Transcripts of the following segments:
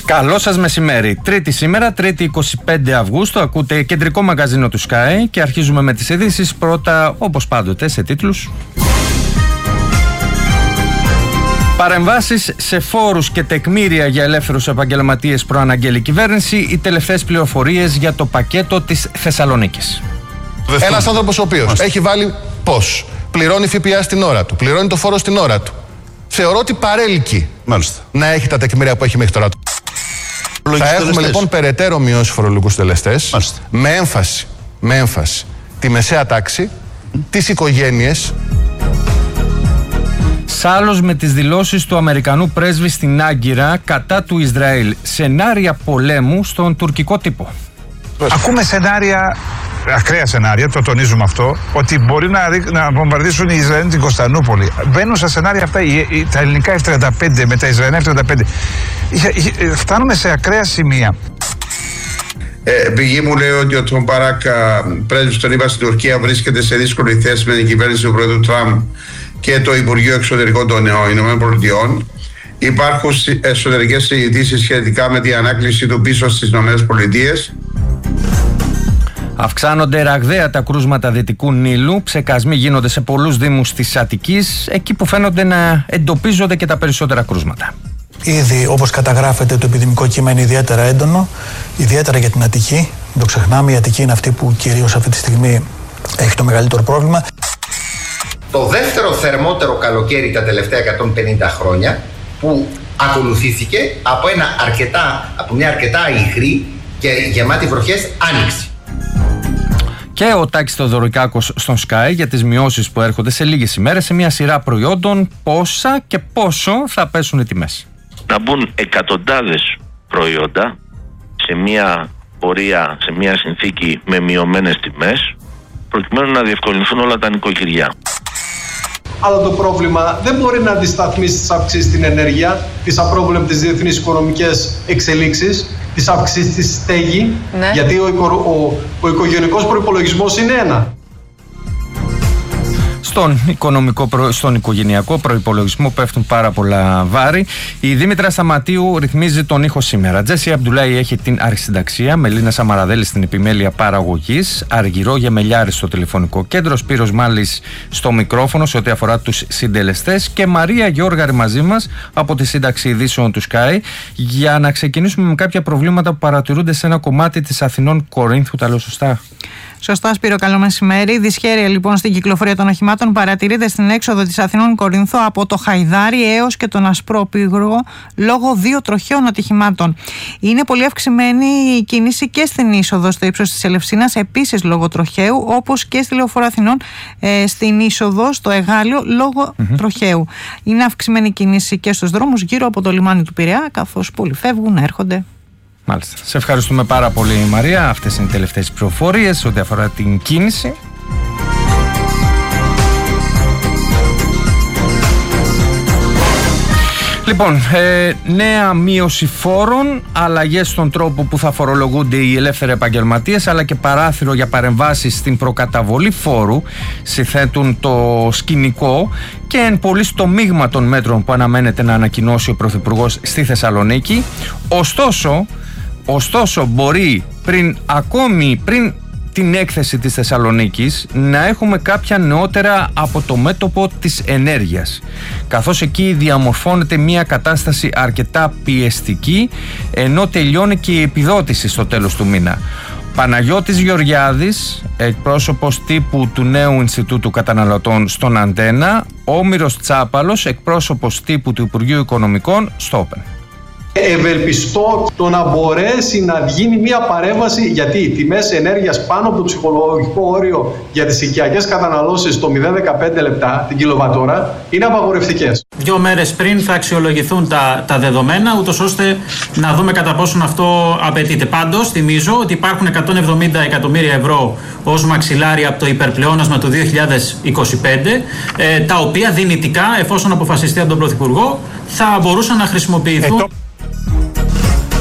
Καλό σας μεσημέρι. Τρίτη σήμερα, Τρίτη 25 Αυγούστου. Ακούτε κεντρικό μαγκαζίνο του Sky και αρχίζουμε με τις ειδήσεις. Πρώτα, όπως πάντοτε, σε τίτλους. Παρεμβάσεις σε φόρους και τεκμήρια για ελεύθερους επαγγελματίες προαναγγέλει η κυβέρνηση. Οι τελευταίες πληροφορίες για το πακέτο της Θεσσαλονίκης. Ένας άνθρωπος ο οποίος έχει βάλει πώς, πληρώνει ΦΠΑ στην ώρα του, πληρώνει το φόρο στην ώρα του. Θεωρώ ότι παρέλκει να έχει τα τεκμήρια που έχει μέχρι τώρα. Θα έχουμε λοιπόν περαιτέρω μειώσει φορολογικούς τελεστές με έμφαση τη μεσαία τάξη, τις οικογένειες. Σάλλος με τις δηλώσεις του Αμερικανού πρέσβη στην Άγκυρα κατά του Ισραήλ. Σενάρια πολέμου στον τουρκικό τύπο. Ακούμε σενάρια, ακραία σενάρια, το τονίζουμε αυτό, ότι μπορεί να βομβαρδίσουν οι Ισραηλοί την Κωνσταντινούπολη. Μπαίνουν στα σενάρια αυτά τα ελληνικά F-35 με τα Ισραηλινά F-35. Φτάνουμε σε ακραία σημεία. Πηγή μου λέει ότι ο Τον Μπαράκ, πρέσβης των ΗΠΑ στην Τουρκία, βρίσκεται σε δύσκολη θέση με την κυβέρνηση του Πρόεδρου Τραμπ και το Υπουργείο Εξωτερικών των ΗΠΑ. Υπάρχουν εσωτερικές συζητήσεις σχετικά με την ανάκληση του πίσω στις ΗΠΑ. Αυξάνονται ραγδαία τα κρούσματα Δυτικού Νείλου. Ψεκασμοί γίνονται σε πολλούς δήμους της Αττικής, εκεί που φαίνονται να εντοπίζονται και τα περισσότερα κρούσματα. Ήδη, όπως καταγράφεται, το επιδημικό κύμα είναι ιδιαίτερα έντονο, ιδιαίτερα για την Αττική. Μην το ξεχνάμε, η Αττική είναι αυτή που κυρίως αυτή τη στιγμή έχει το μεγαλύτερο πρόβλημα. Το δεύτερο θερμότερο καλοκαίρι τα τελευταία 150 χρόνια, που ακολουθήθηκε από μια αρκετά υγρή και γεμάτη βροχές άνοιξη. Και ο Τάκης Θεοδωρικάκος στον Sky για τις μειώσεις που έρχονται σε λίγες ημέρες σε μια σειρά προϊόντων. Πόσα και πόσο θα πέσουν οι τιμές? Να μπουν εκατοντάδες προϊόντα σε μια πορεία, σε μια συνθήκη με μειωμένες τιμές, προκειμένου να διευκολυνθούν όλα τα νοικοκυριά. Αλλά το πρόβλημα δεν μπορεί να αντισταθμίσει τις αυξήσεις στην ενέργεια, τις απρόβλεπτες διεθνείς οικονομικές εξελίξεις, τις αυξήσεις στη στέγη, γιατί ο οικογενειακός προϋπολογισμός είναι ένα. Στον οικογενειακό προϋπολογισμό πέφτουν πάρα πολλά βάρη. Η Δήμητρα Σταματίου ρυθμίζει τον ήχο σήμερα. Τζέσι Αμπντουλάη έχει την αρχισυνταξία, Μελίνα Σαμαραδέλη στην επιμέλεια παραγωγής, Αργυρό Γεμελιάρη στο τηλεφωνικό κέντρο, Σπύρος Μάλης στο μικρόφωνο σε ό,τι αφορά τους συντελεστές και Μαρία Γιώργαρη μαζί μας από τη σύνταξη ειδήσεων του Sky για να ξεκινήσουμε με κάποια προβλήματα που παρατηρούνται σε ένα κομμάτι της Αθηνών Κορίνθου. Τα λέω σωστά? Σωστά, Σπύρο, καλό μεσημέρι. Δυσχέρεια λοιπόν στην κυκλοφορία των οχημάτων παρατηρείται στην έξοδο της Αθηνών Κορίνθου από το Χαϊδάρι έως και τον Ασπρόπυργο λόγω δύο τροχαίων ατυχημάτων. Είναι πολύ αυξημένη η κίνηση και στην είσοδο στο ύψος της Ελευσίνας, επίσης λόγω τροχαίου, όπως και στη Λεωφόρο Αθηνών στην είσοδο στο Εγάλιο λόγω τροχαίου. Είναι αυξημένη η κίνηση και στους δρόμους γύρω από το λιμάνι του Πειραιά, καθώς πολλοί φεύγουν, έρχονται. Μάλιστα. Σε ευχαριστούμε πάρα πολύ, Μαρία. Αυτές είναι οι τελευταίες πληροφορίες ό,τι αφορά την κίνηση. Λοιπόν, νέα μείωση φόρων, αλλαγές στον τρόπο που θα φορολογούνται οι ελεύθεροι επαγγελματίες, αλλά και παράθυρο για παρεμβάσεις στην προκαταβολή φόρου συθέτουν το σκηνικό και εν πολύ στο μείγμα των μέτρων που αναμένεται να ανακοινώσει ο Πρωθυπουργός στη Θεσσαλονίκη. Ωστόσο μπορεί πριν την έκθεση της Θεσσαλονίκης να έχουμε κάποια νεότερα από το μέτωπο της ενέργειας, καθώς εκεί διαμορφώνεται μια κατάσταση αρκετά πιεστική, ενώ τελειώνει και η επιδότηση στο τέλος του μήνα. Παναγιώτης Γεωργιάδης, εκπρόσωπος τύπου του νέου Ινστιτούτου Καταναλωτών στον Αντένα, Όμηρος Τσάπαλος, εκπρόσωπος τύπου του Υπουργείου Οικονομικών στο Open. Ευελπιστώ το να μπορέσει να γίνει μια παρέμβαση, γιατί οι τιμές ενέργειας πάνω από το ψυχολογικό όριο για τις οικιακές καταναλώσεις το 0,15 λεπτά την κιλοβατόρα είναι απαγορευτικές. 2 μέρες πριν θα αξιολογηθούν τα δεδομένα, ούτως ώστε να δούμε κατά πόσον αυτό απαιτείται. Πάντως, θυμίζω ότι υπάρχουν 170 εκατομμύρια ευρώ ως μαξιλάρι από το υπερπλεόνασμα του 2025, τα οποία δυνητικά, εφόσον αποφασιστεί από τον Πρωθυπουργό, θα μπορούσαν να χρησιμοποιηθούν.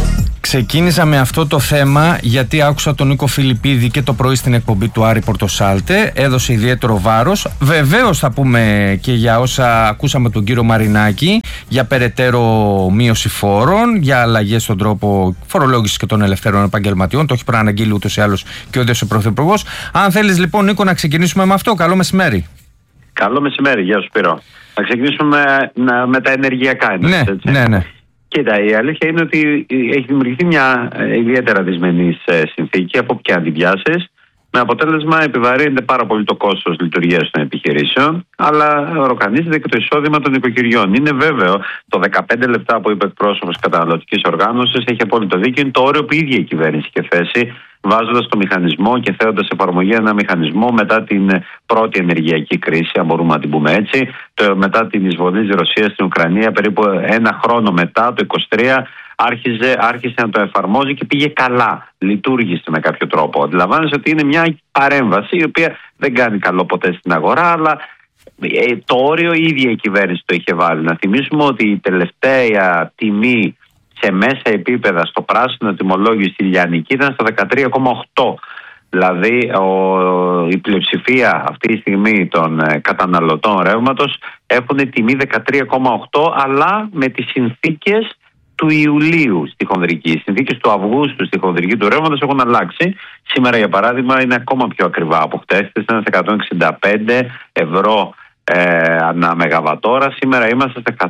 Ξεκίνησα με αυτό το θέμα γιατί άκουσα τον Νίκο Φιλιππίδη και το πρωί στην εκπομπή του Άρη Πορτοσάλτε. Έδωσε ιδιαίτερο βάρος. Βεβαίως θα πούμε και για όσα ακούσαμε τον κύριο Μαρινάκη, για περαιτέρω μείωση φόρων, για αλλαγές στον τρόπο φορολόγησης και των ελευθέρων επαγγελματιών. Το έχει προαναγγείλει ούτως ή άλλως και ο ίδιος ο Πρωθυπουργός. Αν θέλεις λοιπόν, Νίκο, να ξεκινήσουμε με αυτό. Καλό μεσημέρι. Καλό μεσημέρι, γεια σου Σπύρο. Να ξεκινήσουμε με τα ενεργειακά. Ναι. Κοίτα, η αλήθεια είναι ότι έχει δημιουργηθεί μια ιδιαίτερα δυσμενής συνθήκη από όποια αντιβιάσεις, με αποτέλεσμα επιβαρύνεται πάρα πολύ το κόστος λειτουργίας των επιχειρήσεων, αλλά οροκανίζεται και το εισόδημα των οικοκυριών. Είναι βέβαιο, το 15 λεπτά που είπε εκπρόσωπος καταναλωτικής οργάνωσης έχει απόλυτο δίκιο, είναι το όριο που η ίδια η κυβέρνηση είχε θέσει, βάζοντας το μηχανισμό και θέτοντας εφαρμογή ένα μηχανισμό μετά την πρώτη ενεργειακή κρίση, αν μπορούμε να την πούμε έτσι, μετά την εισβολή της Ρωσίας στην Ουκρανία, περίπου ένα χρόνο μετά, το 2023, άρχισε να το εφαρμόζει και πήγε καλά. Λειτουργήσε με κάποιο τρόπο. Αντιλαμβάνεσαι ότι είναι μια παρέμβαση η οποία δεν κάνει καλό ποτέ στην αγορά, αλλά το όριο η ίδια η κυβέρνηση το είχε βάλει. Να θυμίσουμε ότι η τελευταία τιμή σε μέσα επίπεδα στο πράσινο τιμολόγιο στη Λιανική ήταν στο 13,8. Δηλαδή η πλειοψηφία αυτή τη στιγμή των καταναλωτών ρεύματος έχουν τιμή 13,8, αλλά με τις συνθήκες του Ιουλίου στη χονδρική. Οι συνθήκες του Αυγούστου στη χονδρική του ρεύματος έχουν αλλάξει. Σήμερα, για παράδειγμα, είναι ακόμα πιο ακριβά από χτες. Ήταν σε 165 ευρώ ανά μεγαβατόρα. Σήμερα είμαστε σε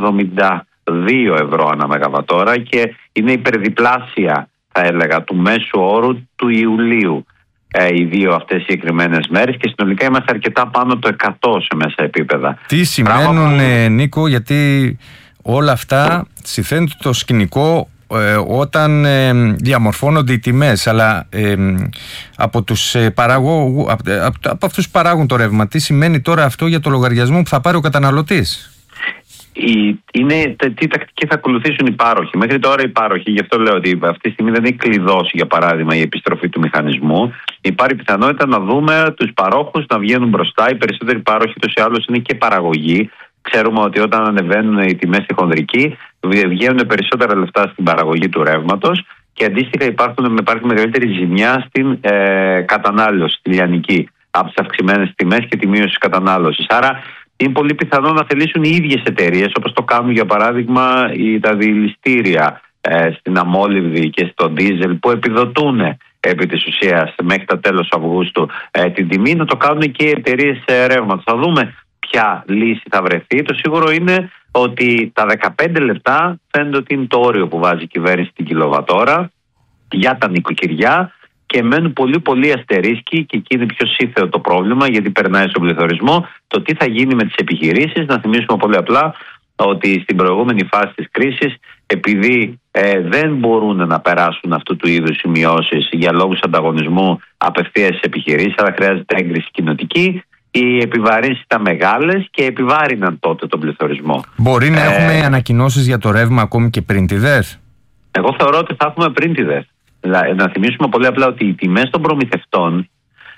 172 ευρώ ανά μεγαβατόρα και είναι υπερδιπλάσια, θα έλεγα, του μέσου όρου του Ιουλίου οι δύο αυτές οι συγκεκριμένες μέρες, και συνολικά είμαστε αρκετά πάνω το 100 σε μέσα επίπεδα. Τι σημαίνουν, Νίκο, γιατί όλα αυτά συμφαίνεται το σκηνικό όταν διαμορφώνονται οι τιμές, αλλά από αυτούς που παράγουν το ρεύμα, τι σημαίνει τώρα αυτό για το λογαριασμό που θα πάρει ο καταναλωτής? Τι τακτική θα ακολουθήσουν οι πάροχοι. Μέχρι τώρα οι πάροχοι, γι' αυτό λέω ότι αυτή τη στιγμή δεν έχει κλειδώσει, για παράδειγμα, η επιστροφή του μηχανισμού. Υπάρχει πιθανότητα να δούμε τους παρόχους να βγαίνουν μπροστά. Οι περισσότεροι πάροχοι τους ή άλλως είναι και παραγωγή. Ξέρουμε ότι όταν ανεβαίνουν οι τιμές στη χονδρική, βγαίνουν περισσότερα λεφτά στην παραγωγή του ρεύματος και αντίστοιχα υπάρχει μεγαλύτερη ζημιά στην κατανάλωση, στη λιανική, από τις αυξημένες τιμές και τη μείωση της κατανάλωσης. Άρα είναι πολύ πιθανό να θελήσουν οι ίδιες εταιρείες, όπως το κάνουν για παράδειγμα τα διελιστήρια στην αμόλυβδη και στο ντίζελ, που επιδοτούν επί της ουσίας μέχρι τα τέλος Αυγούστου την τιμή, να το κάνουν και οι εταιρείες ρεύματος. Θα δούμε ποια λύση θα βρεθεί. Το σίγουρο είναι ότι τα 15 λεπτά φαίνεται ότι είναι το όριο που βάζει η κυβέρνηση την κιλοβατόρα για τα νοικοκυριά, και μένουν πολύ αστερίσκοι, και εκεί είναι πιο σύνθεο το πρόβλημα, γιατί περνάει στον πληθωρισμό, το τι θα γίνει με τις επιχειρήσεις. Να θυμίσουμε πολύ απλά ότι στην προηγούμενη φάση της κρίσης, επειδή δεν μπορούν να περάσουν αυτού του είδους οι μειώσεις για λόγους ανταγωνισμού απευθείας στις επιχειρήσεις, αλλά χρειάζεται έγκριση κοινοτική, οι επιβαρύνσεις ήταν μεγάλες και επιβάρυναν τότε τον πληθωρισμό. Μπορεί να έχουμε ανακοινώσεις για το ρεύμα ακόμη και πριν τη ΔΕΘ? Εγώ θεωρώ ότι θα έχουμε πριν τη ΔΕΘ. Να θυμίσουμε πολύ απλά ότι οι τιμές των προμηθευτών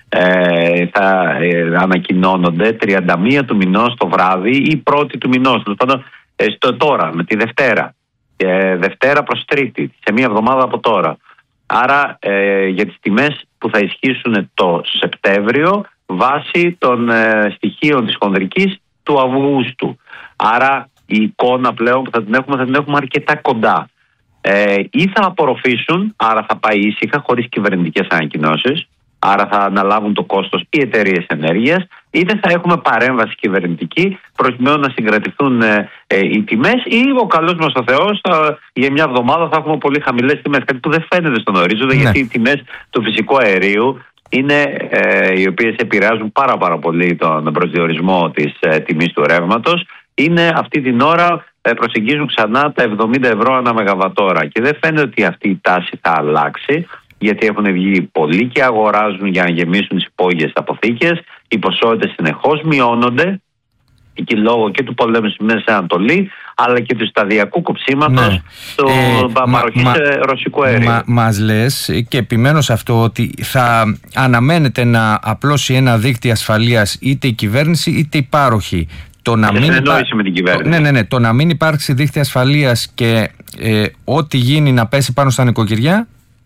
θα ανακοινώνονται 31 του μηνός το βράδυ ή 1η του μηνός. Τώρα, με τη Δευτέρα. Δευτέρα προς Τρίτη, σε μία εβδομάδα από τώρα. Άρα για τις τιμές που θα ισχύσουν το Σεπτέμβριο βάσει των στοιχείων της χονδρικής του Αυγούστου. Άρα η εικόνα πλέον που θα την έχουμε αρκετά κοντά. Ή θα απορροφήσουν, άρα θα πάει ήσυχα χωρίς κυβερνητικές ανακοινώσεις, άρα θα αναλάβουν το κόστος οι εταιρείες ενέργειας, είτε θα έχουμε παρέμβαση κυβερνητική προκειμένου να συγκρατηθούν οι τιμές, ή ο καλός μας ο Θεός για μια εβδομάδα θα έχουμε πολύ χαμηλές τιμές, κάτι που δεν φαίνεται στον ορίζοντα, γιατί οι τιμές του φυσικού αερίου είναι οι οποίες επηρεάζουν πάρα πολύ τον προσδιορισμό της τιμής του ρεύματος, είναι αυτή την ώρα προσεγγίζουν ξανά τα 70 ευρώ ανά μεγαβατόρα, και δεν φαίνεται ότι αυτή η τάση θα αλλάξει, γιατί έχουν βγει πολλοί και αγοράζουν για να γεμίσουν τις υπόγειες αποθήκες. Οι ποσότητες συνεχώς μειώνονται και λόγω και του πολέμου στη Μέση Ανατολή, αλλά και του σταδιακού κοψίματος του παροχής ρωσικού αερίου. Μας λες, και επιμένω σε αυτό, ότι θα αναμένεται να απλώσει ένα δίκτυο ασφαλείας είτε η κυβέρνηση είτε οι πάροχοι. το να μην με την κυβέρνηση. Ναι, το να μην υπάρξει δίχτυ ασφαλείας και ό,τι γίνει να πέσει πάνω στα νοικοκυριά.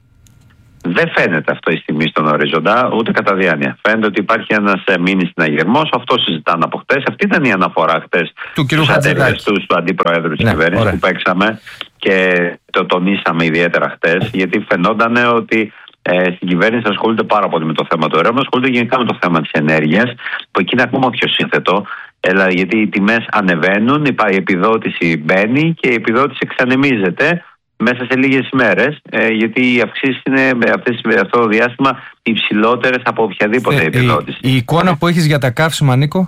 Δεν φαίνεται αυτό η στιγμή στον ορίζοντα, ούτε κατά διάνοια. Φαίνεται ότι υπάρχει ένας μήνυ συναγερμός. Αυτό συζητάνε από χτες. Αυτή ήταν η αναφορά χτες του κ. Χατζηδάκη, του αντιπροέδρου της κυβέρνησης, που παίξαμε και το τονίσαμε ιδιαίτερα χτες, γιατί φαινόταν ότι στην κυβέρνηση ασχολούνται πάρα πολύ με το θέμα του ρεύματος, ασχολούνται γενικά με το θέμα της ενέργειας, που εκεί είναι ακόμα πιο σύνθετο. Γιατί οι τιμές ανεβαίνουν, η επιδότηση μπαίνει και η επιδότηση εξανεμίζεται μέσα σε λίγες ημέρες, γιατί οι αυξήσεις είναι αυτό το διάστημα υψηλότερες από οποιαδήποτε επιδότηση. Η εικόνα που έχεις για τα καύσιμα, Νίκο?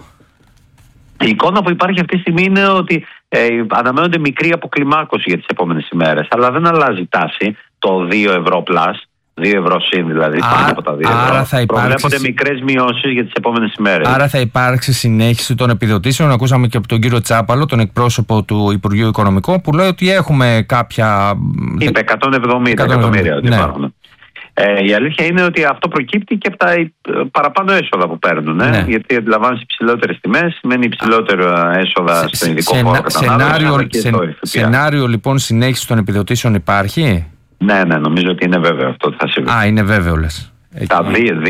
Η εικόνα που υπάρχει αυτή τη στιγμή είναι ότι αναμένονται μικρή αποκλιμάκωση για τις επόμενες ημέρες, αλλά δεν αλλάζει τάση το 2 ευρώ πλάς. 2 ευρώ συν δηλαδή, πάνω από τα 2 ευρώ. Προβλέπονται μικρές μειώσεις για τις επόμενες ημέρες. Άρα θα υπάρξει συνέχιση των επιδοτήσεων. Ακούσαμε και από τον κύριο Τσάπαλο, τον εκπρόσωπο του Υπουργείου Οικονομικών, που λέει ότι έχουμε κάποια. Είπε 170 εκατομμύρια ότι υπάρχουν. Η αλήθεια είναι ότι αυτό προκύπτει και από τα παραπάνω έσοδα που παίρνουν. Γιατί αντιλαμβάνεσαι υψηλότερες τιμές, σημαίνει υψηλότερο έσοδα στον ειδικό φόρο κατανάλωσης. Σενάριο λοιπόν συνέχιση των επιδοτήσεων υπάρχει? Ναι, νομίζω ότι είναι βέβαιο αυτό ότι θα συμβεί. Είναι βέβαιο, λες. Τα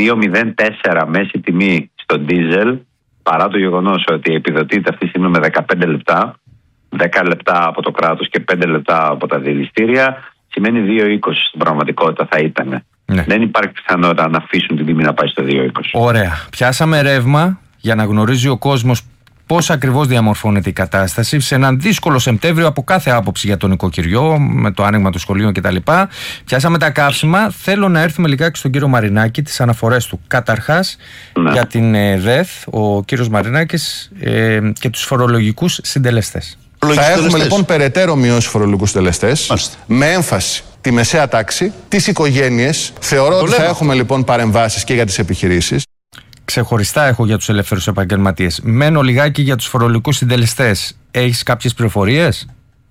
2,04 μέση τιμή στο ντίζελ, παρά το γεγονός ότι επιδοτείται αυτή τη στιγμή με 15 λεπτά, 10 λεπτά από το κράτος και 5 λεπτά από τα διελιστήρια, σημαίνει 2,20 στην πραγματικότητα θα ήταν. Ναι. Δεν υπάρχει πιθανότητα να αφήσουν την τιμή να πάει στο 2,20. Ωραία. Πιάσαμε ρεύμα για να γνωρίζει ο κόσμος πώς ακριβώς διαμορφώνεται η κατάσταση σε έναν δύσκολο Σεπτέμβριο από κάθε άποψη για το νοικοκυριό, με το άνοιγμα των σχολείων κτλ. Πιάσαμε τα καύσιμα. Θέλω να έρθουμε λιγάκι στον κύριο Μαρινάκη, τις αναφορές του. Καταρχάς, για την ΔΕΘ, ο κύριος Μαρινάκης και τους φορολογικούς συντελεστές. Θα έχουμε λοιπόν περαιτέρω μειώσει φορολογικούς συντελεστές, με έμφαση τη μεσαία τάξη, τις οικογένειες. Θεωρώ ότι θα έχουμε λοιπόν παρεμβάσεις και για τις επιχειρήσεις. Ξεχωριστά έχω για τους ελεύθερους επαγγελματίες. Μένω λιγάκι για τους φορολογικούς συντελεστές. Έχεις κάποιες πληροφορίες?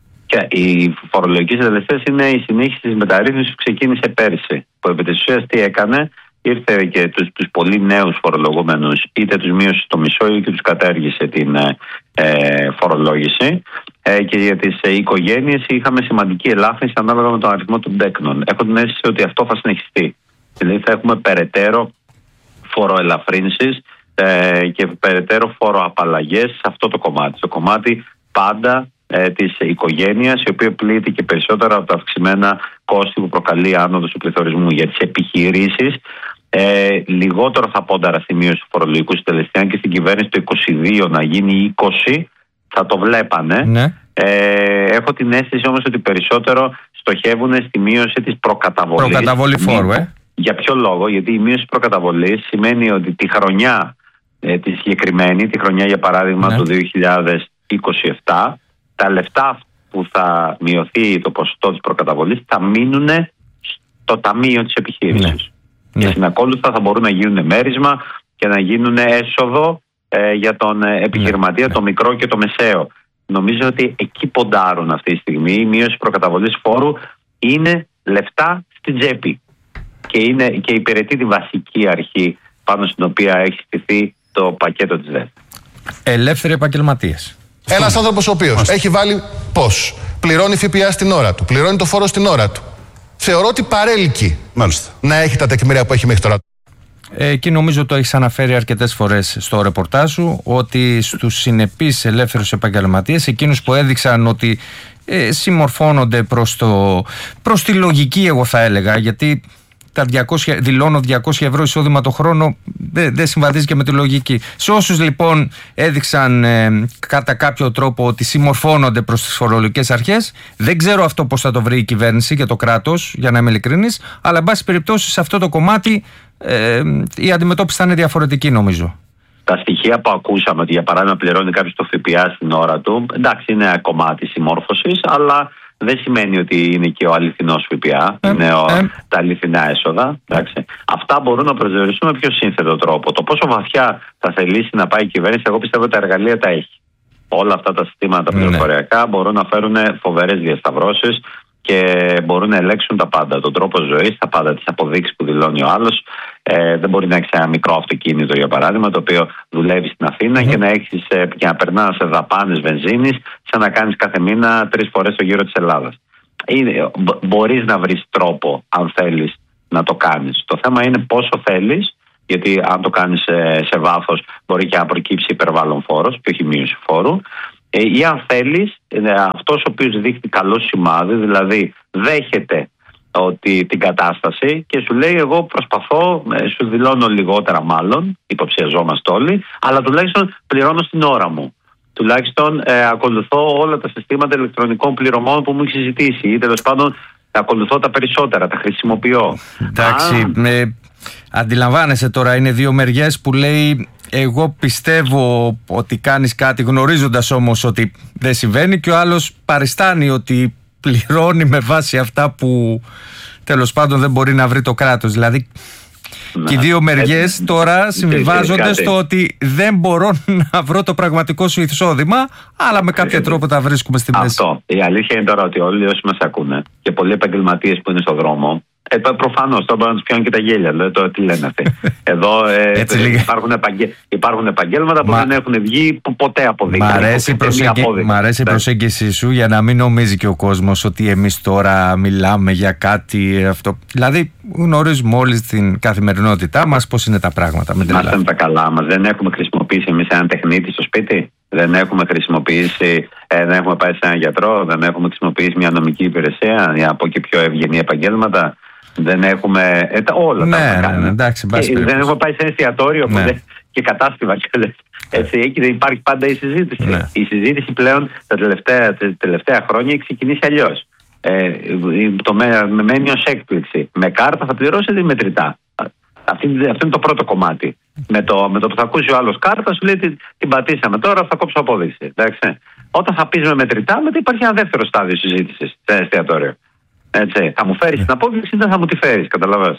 Οι φορολογικοί συντελεστές είναι η συνέχιση της μεταρρύθμισης που ξεκίνησε πέρυσι. Που επί της ουσίας τι έκανε? Ήρθε και τους πολύ νέους φορολογούμενους, είτε τους μείωσε στο μισό είτε τους κατέργησε την φορολόγηση. Και για τις οικογένειες είχαμε σημαντική ελάφρυνση ανάλογα με τον αριθμό των τέκνων. Έχω την αίσθηση ότι αυτό θα συνεχιστεί. Δηλαδή θα έχουμε περαιτέρω φοροελαφρύνσεις και περαιτέρω φοροαπαλλαγές σε αυτό το κομμάτι. Στο κομμάτι πάντα της οικογένειας, η οποία πλήττει και περισσότερα από τα αυξημένα κόστη που προκαλεί άνοδος του πληθωρισμού. Για τις επιχειρήσεις λιγότερο θα πόνταρα στη μείωση του φορολογικού συντελεστή, αν και στην κυβέρνηση το 22 να γίνει 20 θα το βλέπανε. Ναι. Έχω την αίσθηση όμως ότι περισσότερο στοχεύουν στη μείωση της προκαταβολής. Προκαταβολή φόρου, Για ποιο λόγο? Γιατί η μείωση προκαταβολής σημαίνει ότι τη χρονιά τη συγκεκριμένη, τη χρονιά για παράδειγμα του 2027, τα λεφτά που θα μειωθεί το ποσοστό της προκαταβολής θα μείνουν στο ταμείο της επιχείρησης. Και συνακόλουθα θα μπορούν να γίνουν μέρισμα και να γίνουν έσοδο για τον επιχειρηματία, το μικρό και το μεσαίο. Νομίζω ότι εκεί ποντάρουν αυτή τη στιγμή. Η μείωση προκαταβολής φόρου είναι λεφτά στην τσέπη. Και υπηρετεί τη βασική αρχή πάνω στην οποία έχει στηθεί το πακέτο της ΔΕΘ. Ελεύθεροι επαγγελματίες. Ένας άνθρωπος ο οποίος έχει βάλει πώς? Πληρώνει ΦΠΑ στην ώρα του, πληρώνει το φόρο στην ώρα του. Θεωρώ ότι παρέλκει να έχει τα τεκμήρια που έχει μέχρι τώρα. Εκεί νομίζω το έχεις αναφέρει αρκετές φορές στο ρεπορτάζ σου, ότι στους συνεπείς ελεύθερους επαγγελματίες, εκείνους που έδειξαν ότι συμμορφώνονται προς τη λογική, εγώ θα έλεγα, γιατί δηλώνω 200 ευρώ εισόδημα το χρόνο, δεν συμβαδίζει και με τη λογική. Σε όσους λοιπόν έδειξαν κατά κάποιο τρόπο ότι συμμορφώνονται προς τις φορολογικές αρχές, δεν ξέρω αυτό πώς θα το βρει η κυβέρνηση και το κράτος, για να είμαι ειλικρινής, αλλά εν πάση περιπτώσει σε αυτό το κομμάτι η αντιμετώπιση θα είναι διαφορετική, νομίζω. Τα στοιχεία που ακούσαμε, ότι για παράδειγμα πληρώνει κάποιος το ΦΠΑ στην ώρα του, εντάξει, είναι ένα κομμάτι συμμόρφωσης, αλλά δεν σημαίνει ότι είναι και ο αληθινός ΦΠΑ, είναι τα αληθινά έσοδα. Εντάξει. Αυτά μπορούν να προσδιοριστούν με πιο σύνθετο τρόπο. Το πόσο βαθιά θα θελήσει να πάει η κυβέρνηση, εγώ πιστεύω ότι τα εργαλεία τα έχει. Όλα αυτά τα συστήματα πληροφοριακά μπορούν να φέρουν φοβερές διασταυρώσεις και μπορούν να ελέγξουν τα πάντα. Τον τρόπο ζωής, τα πάντα, τις αποδείξεις που δηλώνει ο άλλος. Δεν μπορεί να έχεις ένα μικρό αυτοκίνητο, για παράδειγμα, το οποίο δουλεύει στην Αθήνα και να περνάς σε δαπάνες βενζίνης, σαν να κάνεις κάθε μήνα 3 φορές το γύρο της Ελλάδας. Μπορείς να βρεις τρόπο, αν θέλεις, να το κάνεις. Το θέμα είναι πόσο θέλεις, γιατί αν το κάνεις σε βάθος μπορεί και να προκύψει υπερβάλλον φόρος και όχι μείωση φόρου. Ή αν θέλεις, αυτός ο οποίος δείχνει καλό σημάδι, δηλαδή δέχεται ότι την κατάσταση και σου λέει εγώ προσπαθώ, σου δηλώνω λιγότερα μάλλον, υποψιαζόμαστε όλοι, αλλά τουλάχιστον πληρώνω στην ώρα μου. Τουλάχιστον ακολουθώ όλα τα συστήματα ηλεκτρονικών πληρωμών που μου έχει συζητήσει ή τέλος πάντων ακολουθώ τα περισσότερα, τα χρησιμοποιώ. Εντάξει, αντιλαμβάνεσαι τώρα, είναι δύο μεριές που λέει εγώ πιστεύω ότι κάνεις κάτι γνωρίζοντας όμως ότι δεν συμβαίνει και ο άλλος παριστάνει ότι πληρώνει με βάση αυτά που τέλος πάντων δεν μπορεί να βρει το κράτος. Δηλαδή και οι δύο μεριές τώρα συμβιβάζονται στο ότι δεν μπορώ να βρω το πραγματικό σου εισόδημα, αλλά με κάποιο τρόπο τα βρίσκουμε στη μέση. Αυτό. Η αλήθεια είναι τώρα ότι όλοι όσοι μας ακούνε και πολλοί επαγγελματίες που είναι στον δρόμο, προφανώς τώρα μπορούν να τους πιάνουν και τα γέλια. Δηλαδή, τώρα τι λένε αυτοί. Εδώ υπάρχουν επαγγέλματα που δεν έχουν βγει ποτέ αποδείξει. Μ' αρέσει η προσέγγιση σου για να μην νομίζει και ο κόσμος ότι εμείς τώρα μιλάμε για κάτι αυτό. Δηλαδή γνωρίζουμε όλοι στην καθημερινότητά μας πώς είναι τα πράγματα. Είμαστε τα καλά μας. Δεν έχουμε χρησιμοποιήσει εμείς έναν τεχνίτη στο σπίτι. Δεν έχουμε χρησιμοποιήσει, δεν έχουμε πάει σε έναν γιατρό, δεν έχουμε χρησιμοποιήσει μια νομική υπηρεσία για από και πιο ευγενή επαγγέλματα. Δεν έχουμε. Όλα εντάξει, δεν έχουμε πάει σε ένα εστιατόριο και κατάστημα κιόλας. Έτσι, υπάρχει πάντα η συζήτηση. Η συζήτηση πλέον τα τελευταία χρόνια έχει ξεκινήσει αλλιώς. Με μένει ως έκπληξη. Με κάρτα θα πληρώσετε ή μετρητά. Αυτό είναι το πρώτο κομμάτι. Με το που θα ακούσει ο άλλος κάρτα, σου λέει την πατήσαμε τώρα, θα κόψω απόδειξη. Εντάξει. Όταν θα πεις με μετρητά, μετά υπάρχει ένα δεύτερο στάδιο συζήτησης σε ένα εστιατόριο. Έτσι. Θα μου φέρεις την απόδειξη ή δεν θα μου τη φέρεις, καταλαβαίνεις.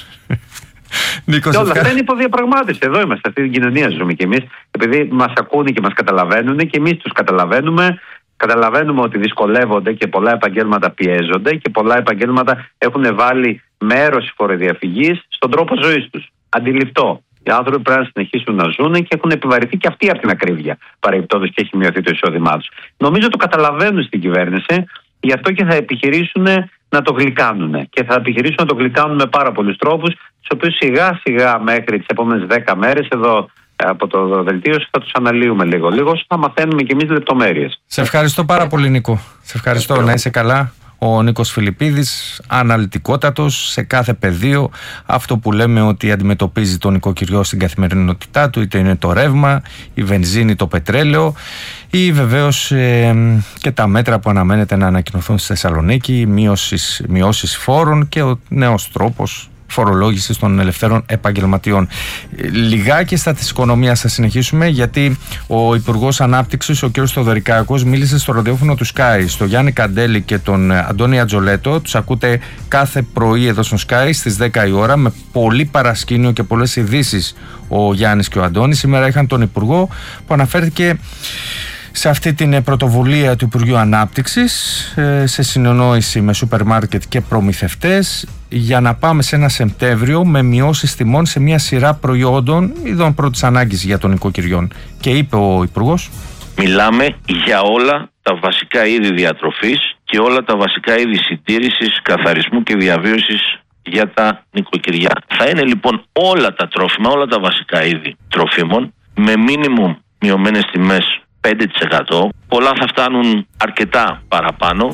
Νίκο, και όλα αυτά είναι υποδιαπραγμάτευση. Εδώ είμαστε, αυτή την κοινωνία ζούμε κι εμείς. Επειδή μας ακούνε και μας καταλαβαίνουν και εμείς τους καταλαβαίνουμε. Καταλαβαίνουμε ότι δυσκολεύονται και πολλά επαγγέλματα πιέζονται και πολλά επαγγέλματα έχουν βάλει μέρος της φοροδιαφυγής στον τρόπο ζωής τους. Αντιληπτό. Οι άνθρωποι πρέπει να συνεχίσουν να ζουν και έχουν επιβαρυνθεί και αυτοί από την ακρίβεια, παρεμπιπτόντως και έχει μειωθεί το εισόδημά τους. Νομίζω το καταλαβαίνουν στην κυβέρνηση, γι' αυτό και θα επιχειρήσουν να το γλυκάνουν. Και θα επιχειρήσουν να το γλυκάνουν με πάρα πολλούς τρόπους, τους οποίους σιγά σιγά μέχρι τις επόμενες 10 μέρες εδώ από το δελτίο θα τους αναλύουμε λίγο. Θα μαθαίνουμε και εμείς λεπτομέρειες. Σε ευχαριστώ πάρα πολύ, Νίκο. Σε ευχαριστώ. Να είσαι καλά. Ο Νίκος Φιλιππίδης, αναλυτικότατος σε κάθε πεδίο. Αυτό που λέμε ότι αντιμετωπίζει τον νοικοκυριό στην καθημερινότητά του, είτε είναι το ρεύμα, η βενζίνη, το πετρέλαιο ή βεβαίως και τα μέτρα που αναμένεται να ανακοινωθούν στη Θεσσαλονίκη, μειώσεις φόρων και ο νέος τρόπος φορολόγηση των ελευθέρων επαγγελματιών. Λιγάκι στα της οικονομίας θα συνεχίσουμε, γιατί ο Υπουργός Ανάπτυξης, ο κ. Θοδωρικάκος, μίλησε στο ραδιόφωνο του Sky, στο Γιάννη Καντέλη και τον Αντώνη Ατζολέτο. Τους ακούτε κάθε πρωί εδώ στο Sky στις 10 η ώρα, με πολύ παρασκήνιο και πολλές ειδήσεις ο Γιάννης και ο Αντώνης. Σήμερα είχαν τον Υπουργό που αναφέρθηκε σε αυτή την πρωτοβουλία του Υπουργείου Ανάπτυξης, σε συνεννόηση με σούπερ μάρκετ και προμηθευτές, για να πάμε σε ένα Σεπτέμβριο με μειώσεις τιμών σε μια σειρά προϊόντων ειδών πρώτης ανάγκης για των νοικοκυριών. Και είπε ο Υπουργός: μιλάμε για όλα τα βασικά είδη διατροφής και όλα τα βασικά είδη συντήρησης, καθαρισμού και διαβίωσης για τα νοικοκυριά. Θα είναι λοιπόν όλα τα τρόφιμα, όλα τα βασικά είδη τροφίμων με μίνιμουμ μειωμένες τιμές 5%. Πολλά θα φτάνουν αρκετά παραπάνω.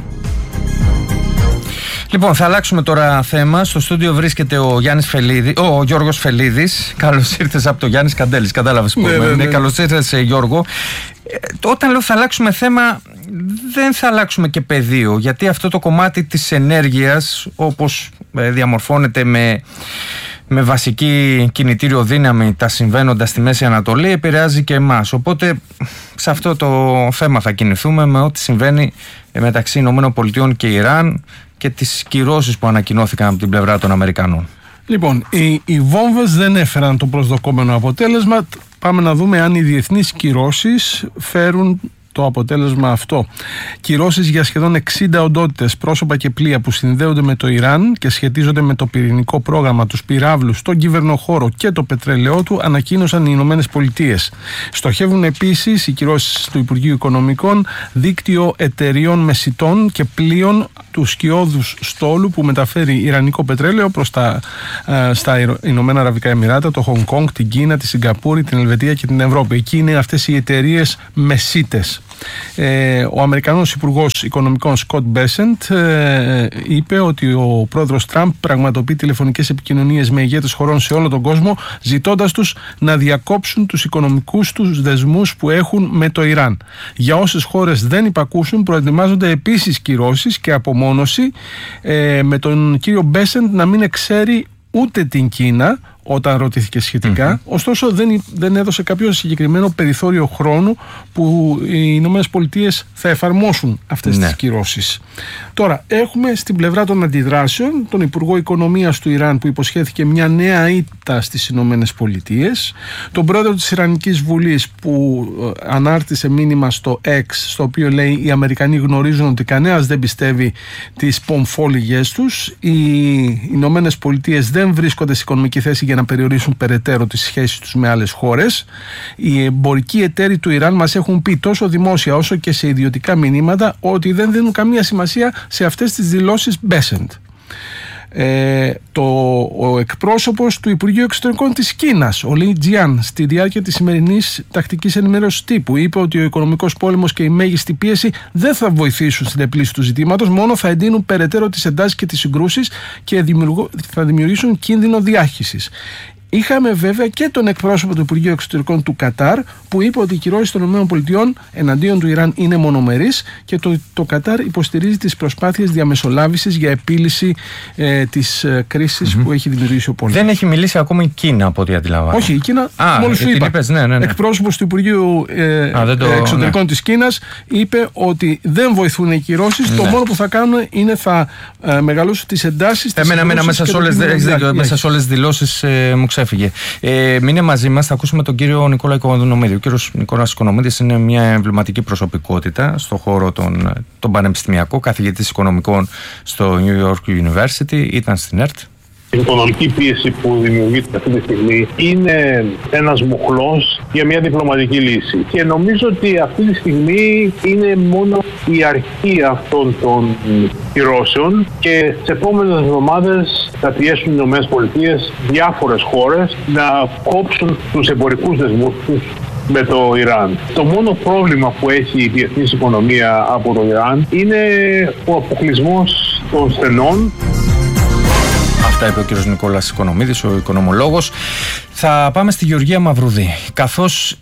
Λοιπόν, θα αλλάξουμε τώρα θέμα. Στο στούντιο βρίσκεται ο Γιώργος Φελίδης. Καλώς ήρθες από το Γιάννης Καντέλης. Κατάλαβες που είναι. Καλώς ήρθες, Γιώργο. Όταν λέω θα αλλάξουμε θέμα, δεν θα αλλάξουμε και πεδίο, γιατί αυτό το κομμάτι της ενέργειας, όπως διαμορφώνεται με βασική κινητήριο δύναμη τα συμβαίνοντα στη Μέση Ανατολή, επηρεάζει και εμάς. Οπότε σε αυτό το θέμα θα κινηθούμε, με ό,τι συμβαίνει μεταξύ ΗΠΑ και Ιράν και τις κυρώσεις που ανακοινώθηκαν από την πλευρά των Αμερικανών. Λοιπόν, οι βόμβες δεν έφεραν το προσδοκόμενο αποτέλεσμα. Πάμε να δούμε αν οι διεθνείς κυρώσεις φέρουν το αποτέλεσμα αυτό. Κυρώσεις για σχεδόν 60 οντότητες, πρόσωπα και πλοία που συνδέονται με το Ιράν και σχετίζονται με το πυρηνικό πρόγραμμα, τους πυράβλους, τον κυβερνοχώρο και το πετρέλαιό του, ανακοίνωσαν οι Ηνωμένες Πολιτείες. Στοχεύουν επίσης οι κυρώσεις του Υπουργείου Οικονομικών δίκτυο εταιριών μεσιτών και πλοίων του σκιώδους στόλου που μεταφέρει ιρανικό πετρέλαιο προς στα Ηνωμένα Αραβικά Εμιράτα, το Χονγκ Κονγκ, την Κίνα, τη Σιγκαπούρη, την Ελβετία και την Ευρώπη. Εκεί είναι αυτές οι εταιρείες μεσίτες. Ο Αμερικανός Υπουργός Οικονομικών Σκοτ Μπέσεντ είπε ότι ο πρόεδρος Τραμπ πραγματοποιεί τηλεφωνικές επικοινωνίες με ηγέτες χωρών σε όλο τον κόσμο, ζητώντας τους να διακόψουν τους οικονομικούς τους δεσμούς που έχουν με το Ιράν. Για όσες χώρες δεν υπακούσουν, προετοιμάζονται επίσης κυρώσεις και απομόνωση, με τον κύριο Μπέσεντ να μην εξαίρει ούτε την Κίνα όταν ρωτήθηκε σχετικά. Ωστόσο δεν έδωσε κάποιο συγκεκριμένο περιθώριο χρόνου που οι Ηνωμένες Πολιτείες θα εφαρμόσουν αυτές τις κυρώσεις. Τώρα έχουμε στην πλευρά των αντιδράσεων τον Υπουργό Οικονομίας του Ιράν που υποσχέθηκε μια νέα ήττα στις Ηνωμένες Πολιτείες, τον πρόεδρο της Ιρανικής Βουλής που ανάρτησε μήνυμα στο X στο οποίο λέει οι Αμερικανοί γνωρίζουν ότι κανένας δεν πιστεύει τις πομφόλιγες τους, οι Ηνωμένες Πολιτείες δεν βρίσκονται σε οικονομική θέση για να περιορίσουν περαιτέρω τις σχέσεις τους με άλλες χώρες. Οι εμπορικοί εταίροι του Ιράν μας έχουν πει τόσο δημόσια όσο και σε ιδιωτικά μηνύματα ότι δεν δίνουν καμία σημασία σε αυτές τις δηλώσεις Μπέσεντ. Ο εκπρόσωπος του Υπουργείου Εξωτερικών της Κίνας, ο Λι Τζιάν, στη διάρκεια της σημερινής τακτικής ενημέρωσης τύπου, είπε ότι ο οικονομικός πόλεμος και η μέγιστη πίεση δεν θα βοηθήσουν στην επίλυση του ζητήματος, μόνο θα εντείνουν περαιτέρω τις εντάσεις και τις συγκρούσεις και θα δημιουργήσουν κίνδυνο διάχυσης. Είχαμε βέβαια και τον εκπρόσωπο του Υπουργείου Εξωτερικών του Κατάρ που είπε ότι οι κυρώσεις των ΗΠΑ εναντίον του Ιράν είναι μονομερείς και το Κατάρ υποστηρίζει τις προσπάθειες διαμεσολάβησης για επίλυση της κρίσης που έχει δημιουργήσει ο πόλεμος. Δεν έχει μιλήσει ακόμα η Κίνα από ό,τι αντιλαμβάνω. Όχι, η Κίνα μόλις σου είπα. Εκπρόσωπος του Υπουργείου Εξωτερικών της Κίνας είπε ότι δεν βοηθούν οι κυρώσεις. Το μόνο που θα κάνουν είναι θα μεγαλώσουν τις εντάσεις. Μέσα σε όλες τις δηλώσεις μου ξέφυγε. Μείνε μαζί μας, θα ακούσουμε τον κύριο Νικόλα Οικονομίδη. Ο κύριος Νικόλας Οικονομίδης είναι μια εμβληματική προσωπικότητα στον χώρο τον πανεπιστημιακό, καθηγητής οικονομικών στο New York University, ήταν στην ΕΡΤ. Η οικονομική πίεση που δημιουργείται αυτή τη στιγμή είναι ένας μοχλός για μια διπλωματική λύση. Και νομίζω ότι αυτή τη στιγμή είναι μόνο η αρχή αυτών των κυρώσεων και τις επόμενες εβδομάδες θα πιέσουν οι ΗΠΑ διάφορες χώρες να κόψουν τους εμπορικούς δεσμούς τους με το Ιράν. Το μόνο πρόβλημα που έχει η διεθνής οικονομία από το Ιράν είναι ο αποκλεισμός των στενών. Αυτά είπε ο κ. Νικόλας Οικονομίδης, ο οικονομολόγος. Θα πάμε στη Γεωργία Μαυρουδή. Καθώς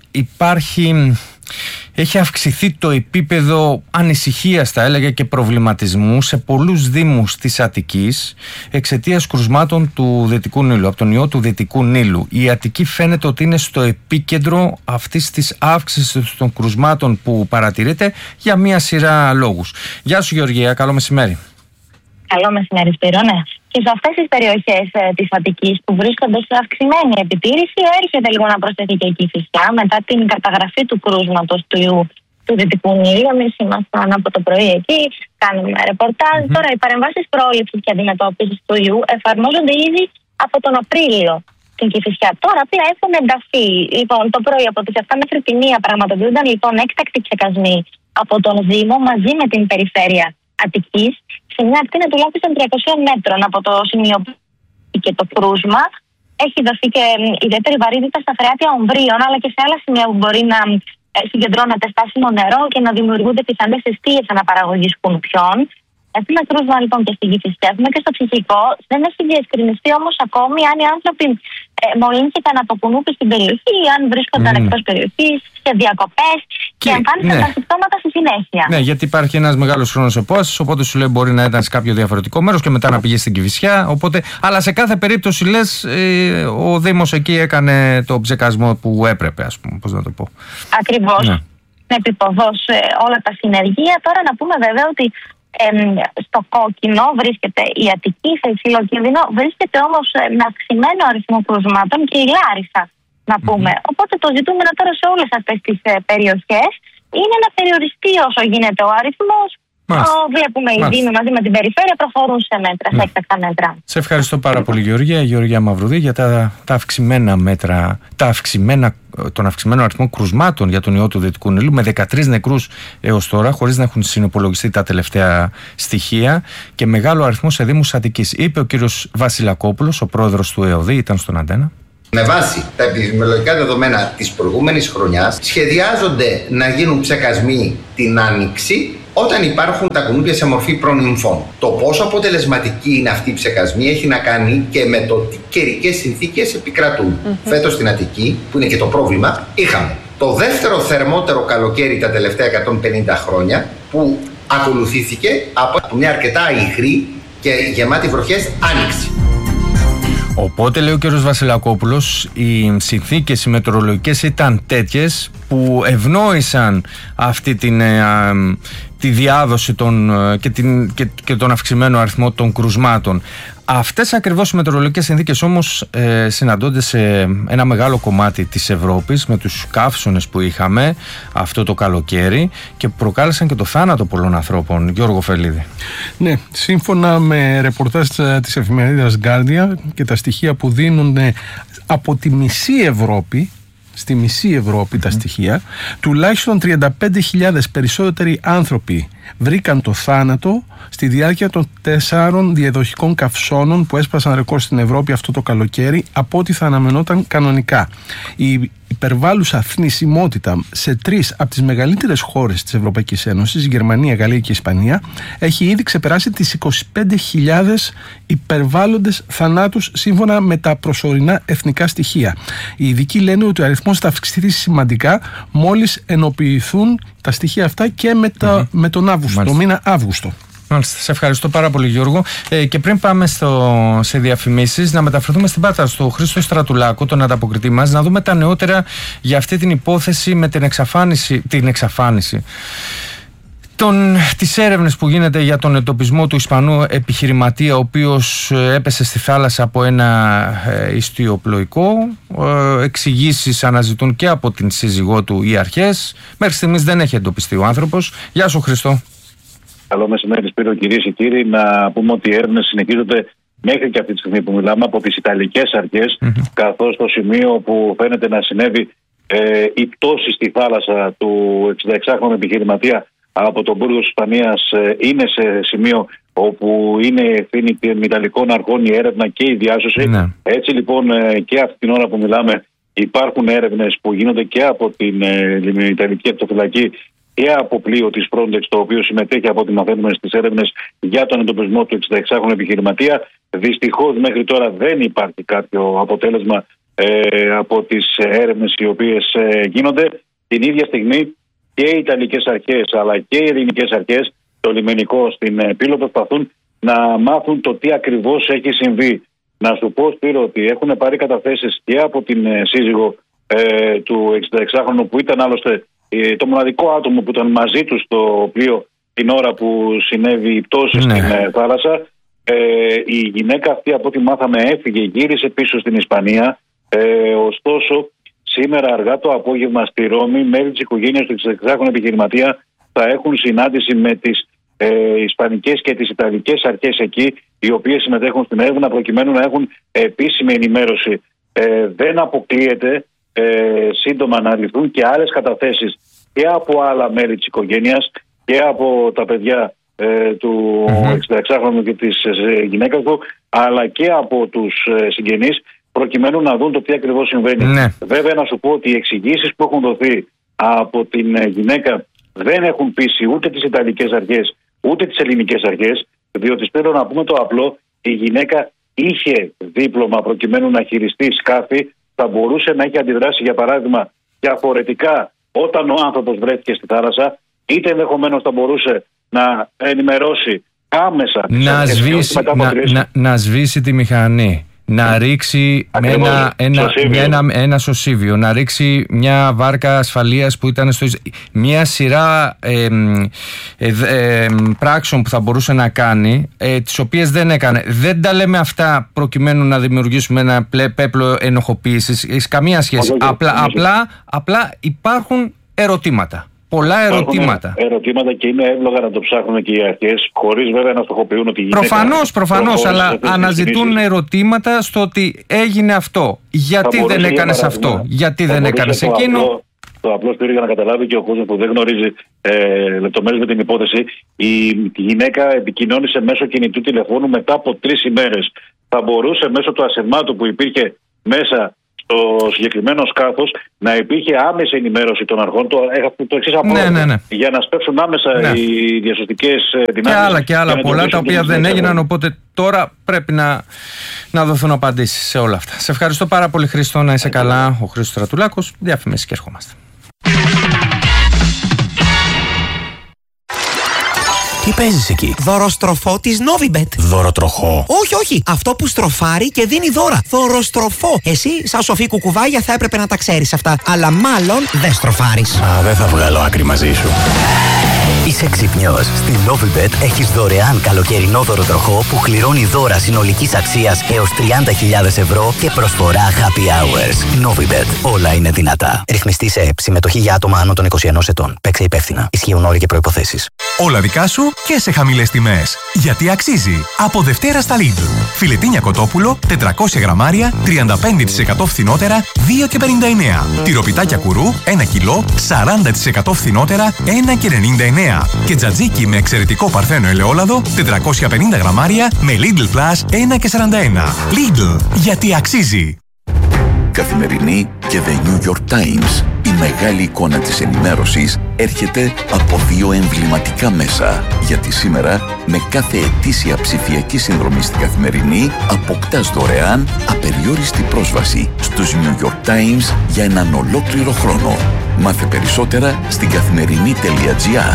έχει αυξηθεί το επίπεδο ανησυχίας, θα έλεγα, και προβληματισμού σε πολλούς δήμους της Αττικής εξαιτίας κρουσμάτων του Δυτικού Νείλου, από τον ιό του Δυτικού Νείλου. Η Αττική φαίνεται ότι είναι στο επίκεντρο αυτής της αύξησης των κρουσμάτων που παρατηρείται για μία σειρά λόγους. Γεια σου Γεωργία, καλό μεσημέρι. Καλό μεσημέρι Σπύρο, ναι. Και σε αυτές τις περιοχές της Αττικής που βρίσκονται σε αυξημένη επιτήρηση, έρχεται λίγο να προσθεθεί και η Κηφισιά μετά την καταγραφή του κρούσματος του ιού του Δυτικού Νείλου. Εμείς ήμασταν από το πρωί εκεί, κάνουμε ρεπορτάζ. Τώρα οι παρεμβάσεις πρόληψης και αντιμετώπισης του ιού εφαρμόζονται ήδη από τον Απρίλιο στην Κηφισιά. Τώρα πια έχουν ενταθεί. Λοιπόν, το πρωί από τις 7 μέχρι τη 1 πραγματοποιούνταν λοιπόν έκτακτοι ψεκασμοί από τον Δήμο μαζί με την περιφέρεια Αττικής σε μια ακτίνα τουλάχιστον 300 μέτρων από το σημείο και το κρούσμα. Έχει δοθεί και ιδιαίτερη βαρύτητα στα φρεάτια ομβρίων αλλά και σε άλλα σημεία που μπορεί να συγκεντρώνεται στάσιμο νερό και να δημιουργούνται πιθανές αιστείες αναπαραγωγής κουνουπιών. Έχουμε κρούσμα λοιπόν και στην Κηφισιά, έχουμε και στο ψυχικό. Δεν έχει διευκρινιστεί όμως ακόμη αν οι άνθρωποι μολύνθηκαν από κουνούπι στην περιοχή ή αν βρίσκονταν εκτός περιοχής, σε διακοπές και εμφάνισαν τα συμπτώματα στη συνέχεια. Ναι, γιατί υπάρχει ένας μεγάλος χρόνος επόστασης, οπότε σου λέει μπορεί να ήταν σε κάποιο διαφορετικό μέρος και μετά να πήγε στην Κηφισιά. Οπότε, αλλά σε κάθε περίπτωση λες ο Δήμος εκεί έκανε το ψεκασμό που έπρεπε, ας πούμε, πώς να το πω. Ακριβώς. Ναι. Επίποδος όλα τα συνεργεία. Τώρα να πούμε βέβαια ότι στο κόκκινο βρίσκεται η Αττική, σε υψηλό κίνδυνο βρίσκεται όμως με αυξημένο αριθμό κρουσμάτων και η Λάρισα, να πούμε. Οπότε το ζητούμενο τώρα σε όλες αυτές τις περιοχές είναι να περιοριστεί όσο γίνεται ο αριθμός. Βλέπουμε οι δήμοι μαζί με την περιφέρεια προχωρούν σε μέτρα, σε έκτακτα μέτρα. Σε ευχαριστώ πάρα πολύ, Γεωργία Μαυρουδή, για τα αυξημένα μέτρα, τον αυξημένο αριθμό κρουσμάτων για τον ιό του Δυτικού Νείλου, με 13 νεκρούς έως τώρα, χωρίς να έχουν συνυπολογιστεί τα τελευταία στοιχεία, και μεγάλο αριθμό σε δήμους Αττικής. Είπε ο κύριος Βασιλακόπουλος, ο πρόεδρος του ΕΟΔΗ, ήταν στον Αντένα. Με βάση τα επιδημιολογικά δεδομένα της προηγούμενης χρονιάς, σχεδιάζονται να γίνουν ψεκασμοί την Άνοιξη όταν υπάρχουν τα κουνούπια σε μορφή προνυμφών. Το πόσο αποτελεσματική είναι αυτή η ψεκασμή έχει να κάνει και με το τι καιρικές συνθήκες επικρατούν. Φέτος στην Αττική, που είναι και το πρόβλημα, είχαμε το δεύτερο θερμότερο καλοκαίρι τα τελευταία 150 χρόνια, που ακολουθήθηκε από μια αρκετά ηχρή και γεμάτη βροχές Άνοιξη. Οπότε, λέει ο κ. Βασιλακόπουλος, οι συνθήκες οι μετεωρολογικές ήταν τέτοιες που ευνόησαν αυτή τη διάδοση και τον αυξημένο αριθμό των κρουσμάτων. Αυτές ακριβώς οι μετεωρολογικές συνθήκες όμως συναντώνται σε ένα μεγάλο κομμάτι της Ευρώπης, με τους καύσονες που είχαμε αυτό το καλοκαίρι, και προκάλεσαν και το θάνατο πολλών ανθρώπων. Γιώργο Φελίδη. Ναι, σύμφωνα με ρεπορτάζ της εφημερίδας Guardian και τα στοιχεία που δίνονται από τη μισή Ευρώπη, στη μισή Ευρώπη τα στοιχεία, τουλάχιστον 35.000 περισσότεροι άνθρωποι βρήκαν το θάνατο στη διάρκεια των 4 διαδοχικών καυσώνων που έσπασαν ρεκόρ στην Ευρώπη αυτό το καλοκαίρι, από ό,τι θα αναμενόταν κανονικά. Η υπερβάλλουσα θνησιμότητα σε 3 από τις μεγαλύτερες χώρες της Ευρωπαϊκής Ένωσης, Γερμανία, Γαλλία και Ισπανία, έχει ήδη ξεπεράσει τις 25.000 υπερβάλλοντες θανάτους σύμφωνα με τα προσωρινά εθνικά στοιχεία. Οι ειδικοί λένε ότι ο αριθμός θα αυξηθεί σημαντικά μόλις ενοποιηθούν τα στοιχεία αυτά και με τον Αύγουστο, το μήνα Αύγουστο. Μάλιστα, σε ευχαριστώ πάρα πολύ, Γιώργο. Και πριν πάμε σε διαφημίσεις, να μεταφερθούμε στην Πάτρα, στο Χρήστο Στρατουλάκο, τον ανταποκριτή μας, να δούμε τα νεότερα για αυτή την υπόθεση με την εξαφάνιση τις έρευνες που γίνεται για τον εντοπισμό του Ισπανού επιχειρηματία, ο οποίος έπεσε στη θάλασσα από ένα ιστιοπλοϊκό. Εξηγήσεις αναζητούν και από την σύζυγό του οι αρχές. Μέχρι στιγμής δεν έχει εντοπιστεί ο άνθρωπος. Γεια σου, Χριστό. Καλό μεσημέρι, Σπύρο, κυρίες και κύριοι. Να πούμε ότι οι έρευνες συνεχίζονται μέχρι και αυτή τη στιγμή που μιλάμε από τις Ιταλικές αρχές, καθώς το σημείο που φαίνεται να συνέβη η πτώση στη θάλασσα του 66χρονου επιχειρηματία από τον Μπούργο της Ισπανίας είναι σε σημείο όπου είναι ευθύνη των Ιταλικών αρχών η έρευνα και η διάσωση. Έτσι λοιπόν και αυτή την ώρα που μιλάμε υπάρχουν έρευνες που γίνονται και από την Ιταλική Ακτοφυλακή και από πλοίο της Frontex, το οποίο συμμετέχει από ό,τι μαθαίνουμε στις έρευνες για τον εντοπισμό του 66χρονου επιχειρηματία. Δυστυχώς μέχρι τώρα δεν υπάρχει κάποιο αποτέλεσμα από τις έρευνες οι οποίες γίνονται. Την ίδια στιγμή και οι Ιταλικές αρχές αλλά και οι ελληνικές αρχές, το λιμενικό στην Πύλο, προσπαθούν να μάθουν το τι ακριβώς έχει συμβεί. Να σου πω, Σπύρο, ότι έχουν πάρει καταθέσεις και από την σύζυγο του 66χρονου, που ήταν άλλωστε το μοναδικό άτομο που ήταν μαζί του στο πλοίο την ώρα που συνέβη η πτώση στην θάλασσα. Η γυναίκα αυτή, από ό,τι μάθαμε, έφυγε, γύρισε πίσω στην Ισπανία. Ωστόσο, σήμερα αργά το απόγευμα στη Ρώμη, μέλη της οικογένειας του 66χρονου επιχειρηματία θα έχουν συνάντηση με τις Ισπανικές και τις Ιταλικές αρχές εκεί, οι οποίες συμμετέχουν στην έρευνα, προκειμένου να έχουν επίσημη ενημέρωση. Δεν αποκλείεται σύντομα να ληφθούν και άλλες καταθέσεις και από άλλα μέλη της οικογένειας και από τα παιδιά του 66χρονου και της γυναίκας του, αλλά και από τους συγγενείς, προκειμένου να δουν το τι ακριβώς συμβαίνει. Βέβαια, να σου πω ότι οι εξηγήσεις που έχουν δοθεί από την γυναίκα δεν έχουν πείσει ούτε τις Ιταλικές αρχές ούτε τις ελληνικές αρχές, διότι θέλω να πούμε το απλό: η γυναίκα είχε δίπλωμα προκειμένου να χειριστεί σκάφη, θα μπορούσε να έχει αντιδράσει, για παράδειγμα, διαφορετικά όταν ο άνθρωπος βρέθηκε στη θάλασσα, είτε ενδεχομένως θα μπορούσε να ενημερώσει άμεσα να σβήσει τη μηχανή, να ρίξει ένα σωσίβιο, να ρίξει μια βάρκα ασφαλείας που ήταν μια σειρά πράξεων που θα μπορούσε να κάνει, τις οποίες δεν έκανε. Δεν τα λέμε αυτά προκειμένου να δημιουργήσουμε ένα πέπλο ενοχοποίησης, καμία σχέση. Απλά υπάρχουν ερωτήματα. πολλά ερωτήματα. Ερωτήματα και είναι εύλογα να το ψάχνουν και οι αρχές, χωρίς βέβαια να στοχοποιούν ότι Προφανώς, αλλά αναζητούν ερωτήματα στο ότι έγινε αυτό. Γιατί δεν έκανες αυτό, γιατί δεν έκανες εκείνο. Το απλό στήριο για να καταλάβει και ο κόσμος που δεν γνωρίζει λεπτομέρειες με την υπόθεση, η γυναίκα επικοινώνησε μέσω κινητού τηλεφώνου μετά από 3 ημέρες. Θα μπορούσε μέσω του ασυρμάτου που υπήρχε μέσα στο συγκεκριμένο σκάφος να υπήρχε άμεση ενημέρωση των αρχών. Το εξής απόρριτο. Για να σπεύσουν άμεσα οι διασωστικές δυνάμεις. Και άλλα πολλά τα οποία δεν έγιναν. Οπότε τώρα πρέπει να δοθούν απαντήσεις σε όλα αυτά. Σε ευχαριστώ πάρα πολύ, Χρήστο. Να είσαι καλά. Ο Χρήστος Στρατουλάκος. Διαφημίσεις και ερχόμαστε. Τι παίζεις εκεί? Δωροστροφό της Novibet. Δωροτροχό? Όχι. Αυτό που στροφάρει και δίνει δώρα. Δωροστροφό. Εσύ, σαν σοφή κουκουβάγια, θα έπρεπε να τα ξέρεις αυτά. Αλλά μάλλον δεν στροφάρεις. Δεν θα βγάλω άκρη μαζί σου. Είσαι ξυπνιός. Στην Novibet έχεις δωρεάν καλοκαιρινό δωροτροχό που κληρώνει δώρα συνολικής αξίας έως 30.000 ευρώ και προσφορά happy hours. Novibet. Όλα είναι δυνατά. Ρυθμιστή σε ΕΠ. Συμμετοχή για άτομα άνω των 21 ετών. Παίξε υπεύθυνα. Ισχύουν όροι και προϋποθέσεις. Όλα δικά σου και σε χαμηλές τιμές. Γιατί αξίζει. Από Δευτέρα στα Lidl. Φιλετίνια κοτόπουλο, 400 γραμμάρια, 35% φθηνότερα, 2,59. Τυροπιτάκια κουρού, 1 κιλό, 40% φθηνότερα, 1,99. Και τζατζίκι με εξαιρετικό παρθένο ελαιόλαδο, 450 γραμμάρια, με Lidl Plus, 1,41. Lidl. Γιατί αξίζει. Καθημερινή και The New York Times. Η μεγάλη εικόνα της ενημέρωσης έρχεται από 2 εμβληματικά μέσα. Γιατί σήμερα, με κάθε ετήσια ψηφιακή συνδρομή στην Καθημερινή, αποκτάς δωρεάν απεριόριστη πρόσβαση στους New York Times για έναν ολόκληρο χρόνο. Μάθε περισσότερα στην καθημερινή.gr.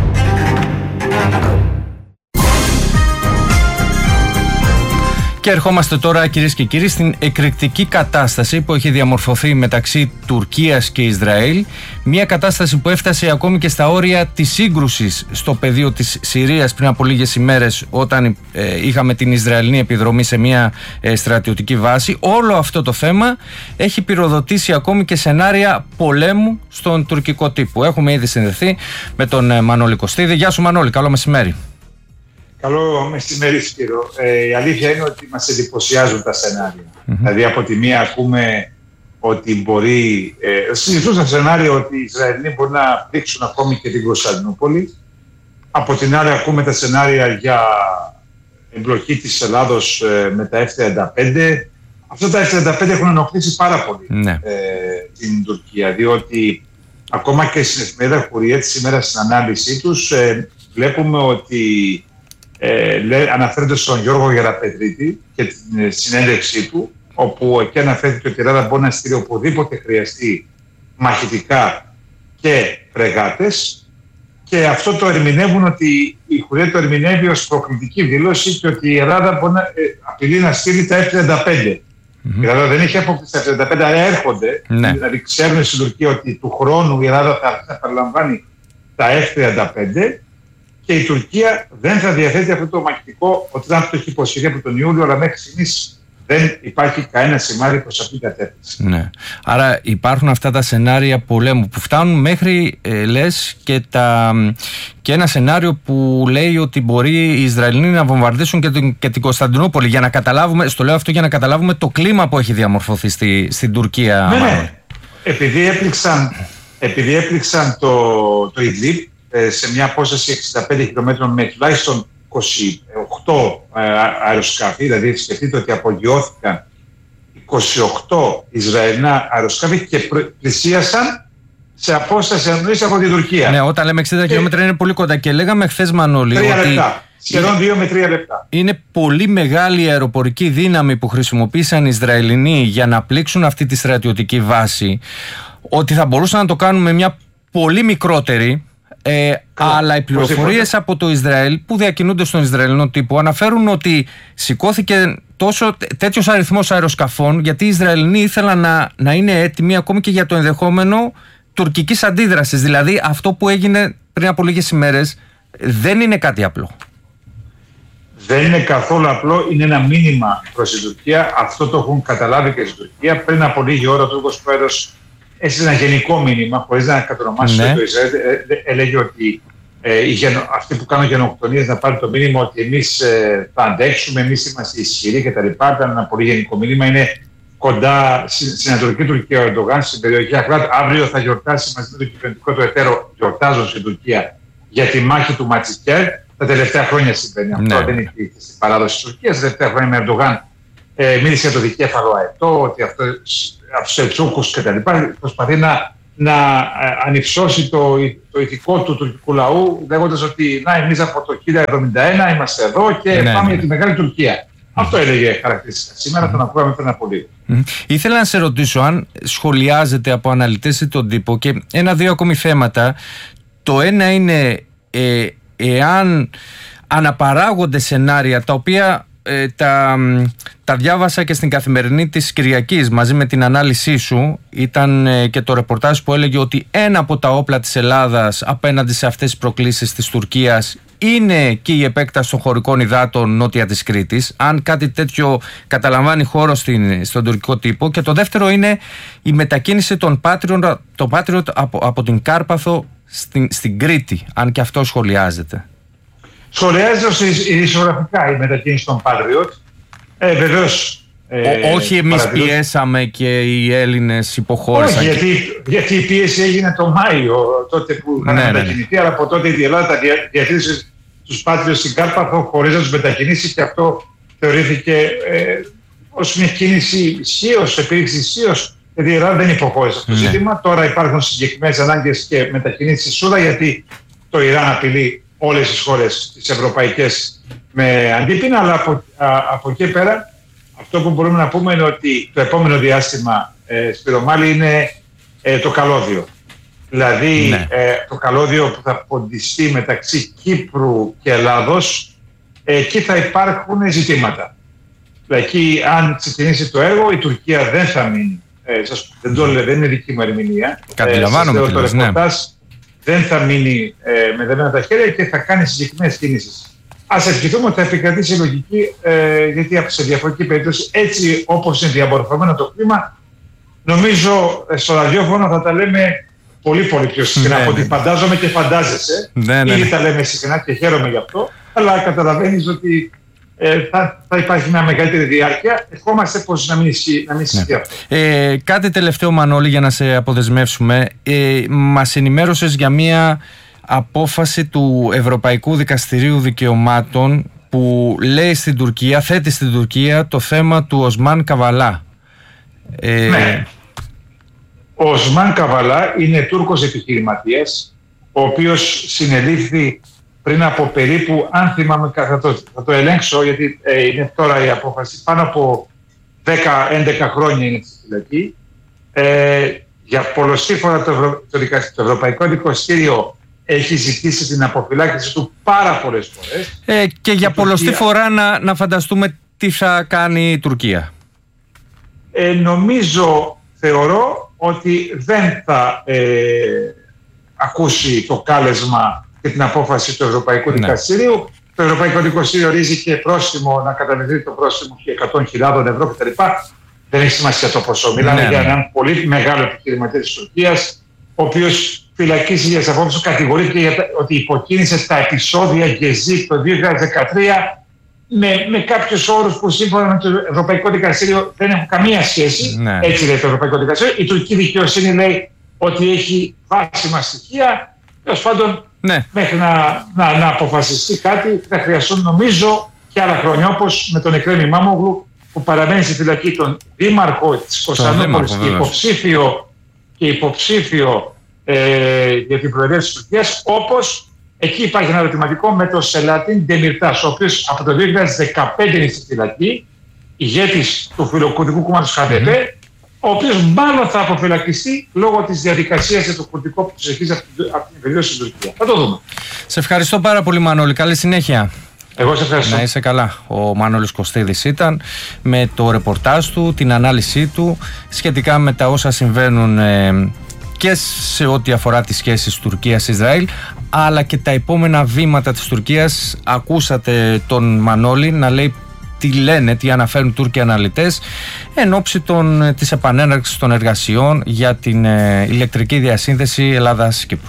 Και ερχόμαστε τώρα, κυρίες και κύριοι, στην εκρηκτική κατάσταση που έχει διαμορφωθεί μεταξύ Τουρκίας και Ισραήλ. Μια κατάσταση που έφτασε ακόμη και στα όρια της σύγκρουσης στο πεδίο της Συρίας πριν από λίγες ημέρες, όταν είχαμε την Ισραηλινή επιδρομή σε μια στρατιωτική βάση. Όλο αυτό το θέμα έχει πυροδοτήσει ακόμη και σενάρια πολέμου στον τουρκικό τύπο. Έχουμε ήδη συνδεθεί με τον Μανώλη Κωστίδη. Γεια σου, Μανώλη, καλό μεσημέρι. Καλό μεσημέρι, Σπύρο. Η αλήθεια είναι ότι μας εντυπωσιάζουν τα σενάρια. Δηλαδή, από τη μία ακούμε ότι μπορεί... συζητούσαν σενάρια ότι οι Ισραηλοί μπορεί να πλήξουν ακόμη και την Κωνσταντινούπολη. Από την άλλη ακούμε τα σενάρια για εμπλοκή της Ελλάδος με τα F-35. Αυτά τα F-35 έχουν ενοχλήσει πάρα πολύ την Τουρκία, διότι ακόμα και στην εφημερίδα Χουριέτ σήμερα στην ανάλυση τους βλέπουμε ότι αναφέρονται στον Γιώργο Γεραπετρίτη και την συνέντευξή του, όπου εκεί αναφέρθηκε ότι η Ελλάδα μπορεί να στείλει οπουδήποτε χρειαστεί μαχητικά και φρεγάτες, και αυτό το ερμηνεύουν ότι η Χουριέτ το ερμηνεύει ως προκλητική δήλωση και ότι η Ελλάδα μπορεί να απειλεί να στείλει τα F-35. Η Ελλάδα δεν έχει αποκτήσει τα F-35, αλλά έρχονται. Δηλαδή ξέρουν στην Τουρκία ότι του χρόνου η Ελλάδα θα παραλαμβάνει τα F-35 και η Τουρκία δεν θα διαθέτει αυτό το μαχητικό. Ο Τραμπ το έχει υποσχεθεί από τον Ιούλιο, αλλά μέχρι στιγμής δεν υπάρχει κανένα σημάδι προς αυτήν την κατεύθυνση. Ναι. Άρα υπάρχουν αυτά τα σενάρια πολέμου που φτάνουν μέχρι, λες, και ένα σενάριο που λέει ότι μπορεί οι Ισραηλοί να βομβαρδίσουν και την Κωνσταντινούπολη. Για να καταλάβουμε, στο λέω αυτό για να καταλάβουμε το κλίμα που έχει διαμορφωθεί στην Τουρκία. Ναι. Επειδή έπληξαν το Ιντλίπ σε μια απόσταση 65 χιλιόμετρων με τουλάχιστον 28 αεροσκάφη, δηλαδή σκεφτείτε ότι απογειώθηκαν 28 Ισραηλινά αεροσκάφη και πλησίασαν σε απόσταση εννοείς από την Τουρκία. Ναι, όταν λέμε 60 χιλιόμετρα είναι πολύ κοντά και λέγαμε χθες, Μανώλη, 3 λεπτά. Σχεδόν 2 με 3 λεπτά. Είναι πολύ μεγάλη η αεροπορική δύναμη που χρησιμοποίησαν οι Ισραηλινοί για να πλήξουν αυτή τη στρατιωτική βάση, ότι θα μπορούσαν να το κάνουν με μια πολύ μικρότερη. Αλλά οι πληροφορίες από το Ισραήλ που διακινούνται στον Ισραηλινό τύπο αναφέρουν ότι σηκώθηκε τέτοιος αριθμός αεροσκαφών, γιατί οι Ισραηλινοί ήθελαν να είναι έτοιμοι ακόμη και για το ενδεχόμενο τουρκικής αντίδρασης. Δηλαδή αυτό που έγινε πριν από λίγες ημέρες δεν είναι κάτι απλό. Δεν είναι καθόλου απλό, είναι ένα μήνυμα προς την Τουρκία. Αυτό το έχουν καταλάβει και στην Τουρκία. Πριν από λίγη ώρα ο Τούρκος πρόεδρος έστειλε ένα γενικό μήνυμα, χωρίς να κατονομάσει το Ισραήλ. Έλεγε ότι αυτοί που κάνουν γενοκτονίες να πάρουν το μήνυμα ότι εμείς θα αντέξουμε, εμείς είμαστε ισχυροί κτλ. Ήταν ένα πολύ γενικό μήνυμα. Είναι κοντά στην Ανατολική Τουρκία ο Ερντογάν, στην περιοχή Αχράτ. Αύριο θα γιορτάσει μαζί με τον κυβερνητικό του εταίρο, γιορτάζουν στην Τουρκία, για τη μάχη του Ματσικέρ. Τα τελευταία χρόνια συμβαίνει αυτό, δεν υπήρχε στην παράδοση της Τουρκίας. Τα τελευταία χρόνια με Ερντογάν μίλησε για το δικέφαλο αετό, ότι αυτό από τους Σελτσούκους κτλ. Προσπαθεί να ανυψώσει το ηθικό του τουρκικού λαού, λέγοντας ότι εμείς από το 1071 είμαστε εδώ και πάμε για τη Μεγάλη Τουρκία. Αυτό έλεγε χαρακτηριστικά. Σήμερα τον ακούγαμε πριν από λίγο. Ήθελα να σε ρωτήσω αν σχολιάζεται από αναλυτές ή τον τύπο και ένα-δύο ακόμη θέματα. Το ένα είναι εάν αναπαράγονται σενάρια τα οποία τα διάβασα και στην Καθημερινή της Κυριακής μαζί με την ανάλυση σου. Ήταν και το ρεπορτάζ που έλεγε ότι ένα από τα όπλα της Ελλάδας απέναντι σε αυτές τις προκλήσεις της Τουρκίας είναι και η επέκταση των χωρικών υδάτων νότια της Κρήτης, αν κάτι τέτοιο καταλαμβάνει χώρο στον τουρκικό τύπο. Και το δεύτερο είναι η μετακίνηση των Patriot από την Κάρπαθο στην Κρήτη, αν και αυτό σχολιάζεται. Σχολιάζεται ισογραφικά η μετακίνηση των Patriot. Βεβαίως. Όχι εμείς πιέσαμε και οι Έλληνες υποχώρησαν. Όχι, γιατί η πίεση έγινε το Μάιο, τότε που είχαν μετακινηθεί, αλλά από τότε η Ελλάδα τα διατήρησε τους Patriot στην Κάρπαθο χωρίς να τους μετακινήσει, και αυτό θεωρήθηκε ως μια κίνηση ισχύως, επίδειξη ισχύως, γιατί η Ελλάδα δεν υποχώρησε αυτό το ζήτημα. Τώρα υπάρχουν συγκεκριμένες ανάγκες και μετακινήσεις στη Σούδα, γιατί το Ιράν απειλεί όλες τις χώρες τις ευρωπαϊκές με αντίπεινα, αλλά από εκεί πέρα αυτό που μπορούμε να πούμε είναι ότι το επόμενο διάστημα, Σπυρομάλη, είναι το καλώδιο. Δηλαδή το καλώδιο που θα ποντιστεί μεταξύ Κύπρου και Ελλάδος, εκεί θα υπάρχουν ζητήματα. Δηλαδή, αν ξεκινήσει το έργο, η Τουρκία δεν θα μείνει. Δεν το λέω, δεν είναι δική μου ερμηνεία. Καταλαβαίνω το ρεπορτάζ. Δεν θα μείνει με δεμένα τα χέρια και θα κάνει συγκεκριμένες κινήσεις. Ας ευχηθούμε ότι θα επικρατήσει η λογική, γιατί σε διαφορετική περίπτωση, έτσι όπως είναι διαμορφωμένο το κλίμα, νομίζω στο ραδιόφωνο θα τα λέμε πολύ πιο συχνά από ό,τι φαντάζομαι και φαντάζεσαι. Ήδη τα λέμε συχνά και χαίρομαι γι' αυτό, αλλά καταλαβαίνεις ότι θα υπάρχει μια μεγαλύτερη διάρκεια. Ευχόμαστε πως να μην ισχύει αυτό. Κάτι τελευταίο, Μανώλη, για να σε αποδεσμεύσουμε. Μας ενημέρωσες για μια απόφαση του Ευρωπαϊκού Δικαστηρίου Δικαιωμάτων που λέει θέτει στην Τουρκία το θέμα του Οσμάν Καβαλά. Ναι. Ο Οσμάν Καβαλά είναι Τούρκος επιχειρηματίας, ο οποίος συνελήφθη πριν από περίπου, αν θυμάμαι, θα το ελέγξω γιατί είναι τώρα η απόφαση, πάνω από 10-11 χρόνια είναι στη φυλακή. Για πολλωστή φορά το Ευρωπαϊκό Δικαστήριο έχει ζητήσει την αποφυλάκηση του πάρα πολλές φορές. Και για πολλωστή φορά να φανταστούμε τι θα κάνει η Τουρκία. Θεωρώ ότι δεν θα ακούσει το κάλεσμα και την απόφαση του Ευρωπαϊκού Δικαστηρίου. Το Ευρωπαϊκό Δικαστήριο ορίζει και πρόστιμο, να καταβληθεί το πρόστιμο και 100.000 ευρώ κτλ. Δεν έχει σημασία το ποσό. Μιλάμε για έναν πολύ μεγάλο επιχειρηματία της Τουρκίας, ο οποίος φυλακίσει για τις απόψεις του, κατηγορήθηκε ότι υποκίνησε τα επεισόδια Γκεζί το 2013 με κάποιους όρους που σύμφωνα με το Ευρωπαϊκό Δικαστήριο δεν έχουν καμία σχέση. Έτσι λέει το Ευρωπαϊκό Δικαστήριο. Η τουρκική δικαιοσύνη λέει ότι έχει βάσιμα στοιχεία. Τέλος πάντων, μέχρι να αποφασιστεί κάτι θα χρειαστούν, νομίζω, και άλλα χρόνια, όπως με τον Εκρέμ Ημάμογλου που παραμένει στη φυλακή, τον δήμαρχο της Κωνσταντινούπολης και υποψήφιο για την προεδρία της Τουρκίας, όπως εκεί υπάρχει ένα ερωτηματικό με τον Σελατίν Ντεμιρτάς, ο οποίος από το 2015 είναι στη φυλακή, ηγέτης του φιλοκουρδικού κόμματος ΧΑΔΕΠΕ, ο οποίος μάλλον θα αποφυλακιστεί λόγω της διαδικασίας για το κουρδικό που συνεχίζει από την περίοδο στην Τουρκία. Θα το δούμε. Σε ευχαριστώ πάρα πολύ, Μανώλη. Καλή συνέχεια. Εγώ σε ευχαριστώ. Να είσαι καλά. Ο Μανώλης Κωστίδης ήταν με το ρεπορτάζ του, την ανάλυση του σχετικά με τα όσα συμβαίνουν και σε ό,τι αφορά τις σχέσεις Τουρκίας-Ισραήλ, αλλά και τα επόμενα βήματα της Τουρκίας. Ακούσατε τον Μανώλη να λέει τι λένε, τι αναφέρουν Τούρκοι αναλυτές εν ώψη της επανέναρξης των εργασιών για την ηλεκτρική διασύνδεση Ελλάδας-Κύπρου.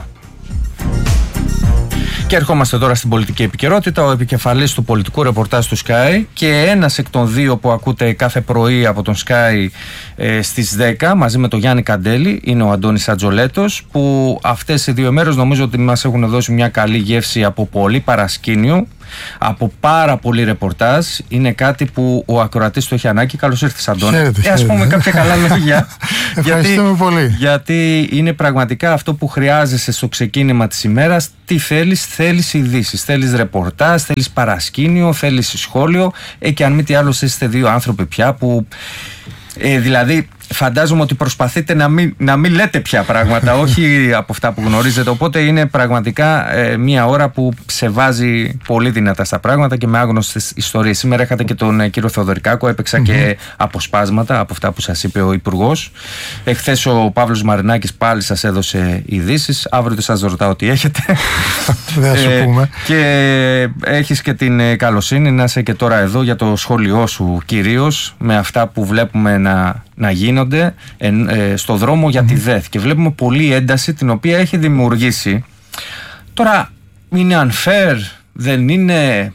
Και ερχόμαστε τώρα στην πολιτική επικαιρότητα. Ο επικεφαλής του πολιτικού ρεπορτάζ του Sky και ένας εκ των δύο που ακούτε κάθε πρωί από τον Sky στις 10 μαζί με τον Γιάννη Καντέλη είναι ο Αντώνης Ατζολέτος, που αυτές οι 2 μέρες νομίζω ότι μας έχουν δώσει μια καλή γεύση από πολύ παρασκήνιο, από πάρα πολύ ρεπορτάζ. Είναι κάτι που ο ακροατής το έχει ανάγκη. Καλώς ήρθες, Αντώνη. Ας πούμε κάποια καλά λόγια. Ευχαριστούμε πολύ. Γιατί είναι πραγματικά αυτό που χρειάζεσαι στο ξεκίνημα της ημέρας. Τι θέλεις? Θέλεις ειδήσεις, θέλεις ρεπορτάζ, θέλεις παρασκήνιο, θέλεις σχόλιο. Και αν μη τι άλλο, είστε 2 άνθρωποι πια που δηλαδή φαντάζομαι ότι προσπαθείτε να μην λέτε πια πράγματα, όχι από αυτά που γνωρίζετε. Οπότε είναι πραγματικά μια ώρα που σε βάζει πολύ δυνατά στα πράγματα και με άγνωστες ιστορίες. Σήμερα είχατε και τον κύριο Θεοδωρικάκο, έπαιξα και αποσπάσματα από αυτά που σας είπε ο Υπουργός. Εχθές ο Παύλος Μαρινάκης πάλι σας έδωσε ειδήσεις. Αύριο δεν σας ρωτάω τι έχετε. Δεν σου πούμε. Και έχεις και την καλοσύνη να είσαι και τώρα εδώ για το σχόλιο σου κυρίως, με αυτά που βλέπουμε να γίνονται στο δρόμο για τη ΔΕΘ, και βλέπουμε πολλή ένταση την οποία έχει δημιουργήσει. Τώρα είναι unfair, δεν είναι,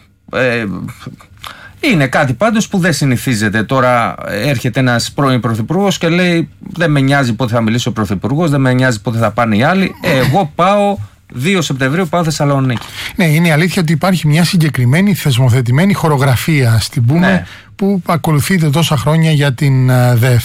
είναι κάτι πάντως που δεν συνηθίζεται. Τώρα έρχεται ένας πρώην πρωθυπουργός και λέει δεν με νοιάζει πότε θα μιλήσει ο πρωθυπουργός, δεν με νοιάζει πότε θα πάνε οι άλλοι, εγώ πάω 2 Σεπτεμβρίου πάω Θεσσαλονίκη. Ναι, είναι η αλήθεια ότι υπάρχει μια συγκεκριμένη θεσμοθετημένη χορογραφία, ας την πούμε, που ακολουθείται τόσα χρόνια για την ΔΕΘ.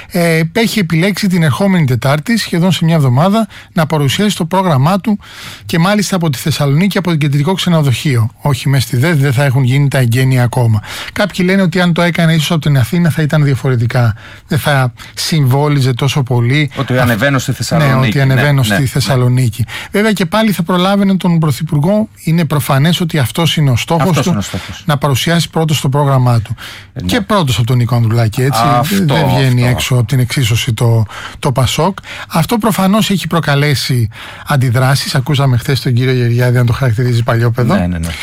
Έχει επιλέξει την ερχόμενη Τετάρτη, σχεδόν σε μια εβδομάδα, να παρουσιάσει το πρόγραμμά του, και μάλιστα από τη Θεσσαλονίκη, από το κεντρικό ξενοδοχείο. Όχι μέσα στη ΔΕΘ, δεν θα έχουν γίνει τα εγγένεια ακόμα. Κάποιοι λένε ότι αν το έκανε ίσως από την Αθήνα θα ήταν διαφορετικά. Δεν θα συμβόλιζε τόσο πολύ. Ότι ανεβαίνω στη Θεσσαλονίκη. Ναι, ότι ανεβαίνω στη Θεσσαλονίκη. Βέβαια και πάλι θα προλάβαινε τον Πρωθυπουργό. Είναι προφανές ότι αυτός είναι ο στόχος του, να παρουσιάσει πρώτος το πρόγραμμά του. Και πρώτος από τον Νίκο Ανδρουλάκη, έτσι. Δεν βγαίνει έξω από την εξίσωση το Πασόκ. Αυτό προφανώς έχει προκαλέσει αντιδράσεις. Ακούσαμε χθες τον κύριο Γεωργιάδη να το χαρακτηρίζει παλιόπαιδο.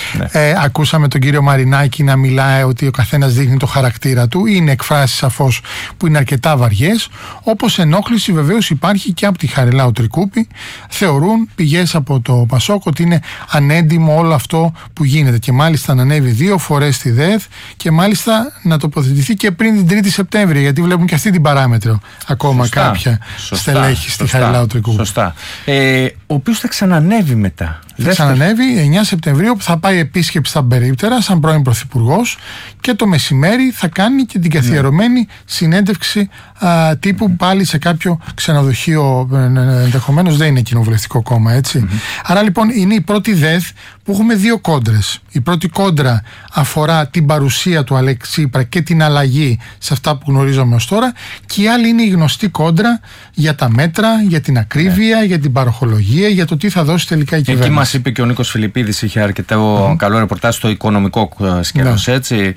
Ακούσαμε τον κύριο Μαρινάκη να μιλάει ότι ο καθένας δείχνει το χαρακτήρα του. Είναι εκφράσεις σαφώς που είναι αρκετά βαριές. Όπως ενόχληση βεβαίως υπάρχει και από τη Χαριλάου Τρικούπη. Θεωρούν πηγές από το Πασόκ ότι είναι ανέντιμο όλο αυτό που γίνεται. Και μάλιστα να ανέβει 2 φορές στη ΔΕΘ και μάλιστα να τοποθετηθεί και πριν την 3η Σεπτέμβρη, γιατί βλέπουν και αυτή την παράμετρο ακόμα κάποια στελέχη στη Χαριλάου Τρικούπη. Σωστά. Ο οποίος θα ξανανεύει μετά. Θα ξανανεύει 9 Σεπτεμβρίου, που θα πάει επίσκεψη στα Περίπτερα σαν πρώην πρωθυπουργός, και το μεσημέρι θα κάνει και την καθιερωμένη συνέντευξη τύπου πάλι σε κάποιο ξενοδοχείο, ενδεχομένως δεν είναι κοινοβουλευτικό κόμμα, έτσι. Άρα λοιπόν είναι η πρώτη ΔΕΘ που έχουμε 2 κόντρες. Η πρώτη κόντρα αφορά την παρουσία του Αλέξη Τσίπρα και την αλλαγή σε αυτά που γνωρίζαμε ως τώρα, και η άλλη είναι η γνωστή κόντρα για τα μέτρα, για την ακρίβεια, για την παροχολογία, για το τι θα δώσει τελικά η κυβέρνηση. Εκεί μας είπε και ο Νίκος Φιλιππίδης, είχε αρκετά καλό ρεπορτάζ στο οικονομικό σκέλος, έτσι.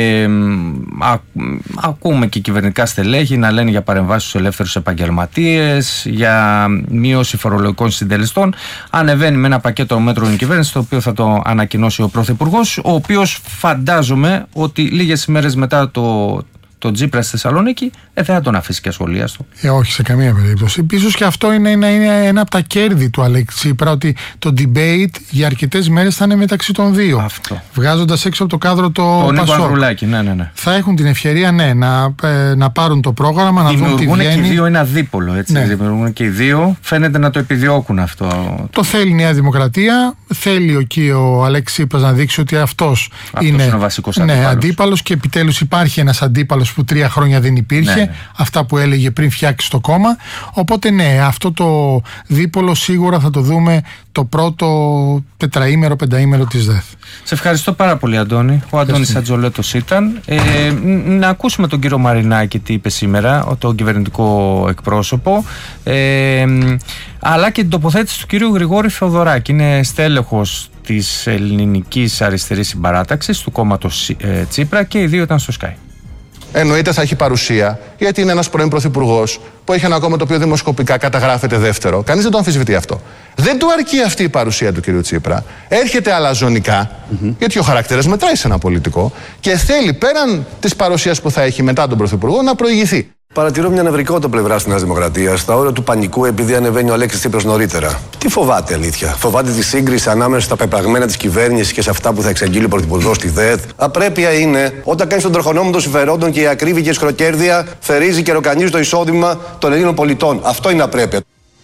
Ακούμε και κυβερνητικά στελέχη να λένε για παρεμβάσεις στους ελεύθερους επαγγελματίες, για μείωση φορολογικών συντελεστών. Ανεβαίνει με ένα πακέτο μέτρων η κυβέρνηση, το οποίο θα το ανακοινώσει ο Πρωθυπουργός, ο οποίος φαντάζομαι ότι λίγες ημέρες μετά το Τσίπρα στη Θεσσαλονίκη δεν θα τον αφήσει και ασχολίαστο. Όχι σε καμία περίπτωση. Ίσως και αυτό είναι ένα από τα κέρδη του Αλέξη Τσίπρα, ότι το debate για αρκετές μέρες θα είναι μεταξύ των δύο. Αυτό. Βγάζοντας έξω από το κάδρο το Νίκο Ανδρουλάκη, ναι. Θα έχουν την ευκαιρία να πάρουν το πρόγραμμα, να δουν τι βγαίνει. Δημιουργούν και οι δύο ένα δίπολο, έτσι. Ναι. Δημιουργούν και οι δύο. Φαίνεται να το επιδιώκουν αυτό. Το θέλει η Νέα Δημοκρατία. Θέλει εκεί ο Αλέξη Τσίπρας να δείξει ότι αυτός είναι ο βασικός αντίπαλος. Αντίπαλος, και επιτέλους υπάρχει ένας αντίπαλος που 3 χρόνια δεν υπήρχε. Ναι. Αυτά που έλεγε πριν φτιάξει το κόμμα. Οπότε ναι, αυτό το δίπολο σίγουρα θα το δούμε το πρώτο τετραήμερο, πενταήμερο της ΔΕΘ. Σε ευχαριστώ πάρα πολύ, Αντώνη. Ο Αντώνης Ατζολέτος ήταν. Να ακούσουμε τον κύριο Μαρινάκη τι είπε σήμερα, τον κυβερνητικό εκπρόσωπο, αλλά και την τοποθέτηση του κύριου Γρηγόρη Θεοδωράκη. Είναι στέλεχος της Ελληνικής Αριστερής Συμπαράταξης, του κόμματος Τσίπρα, και οι δύο ήταν στο Sky. Εννοείται θα έχει παρουσία, γιατί είναι ένας πρώην πρωθυπουργός που έχει ένα κόμμα το οποίο δημοσκοπικά καταγράφεται δεύτερο. Κανείς δεν το αμφισβητεί αυτό. Δεν του αρκεί αυτή η παρουσία του κ. Τσίπρα. Έρχεται αλαζονικά, γιατί ο χαρακτήρας μετράει σε ένα πολιτικό, και θέλει πέραν της παρουσίας που θα έχει μετά τον πρωθυπουργό να προηγηθεί. Παρατηρώ μια νευρικότητα πλευρά τη Νέα Δημοκρατία, στα όρια του πανικού, επειδή ανεβαίνει ο Αλέξης Τσίπρας νωρίτερα. Τι φοβάται, αλήθεια? Φοβάται τη σύγκριση ανάμεσα στα πεπραγμένα τη κυβέρνηση και σε αυτά που θα εξαγγείλει ο πρωθυπουργός στη ΔΕΘ? Απρέπεια είναι όταν κάνει τον τροχονόμο των συμφερόντων και η ακρίβεια και η σχροκέρδεια θερίζει και ροκανίζει το εισόδημα των Ελλήνων πολιτών. Αυτό είναι απρέπεια.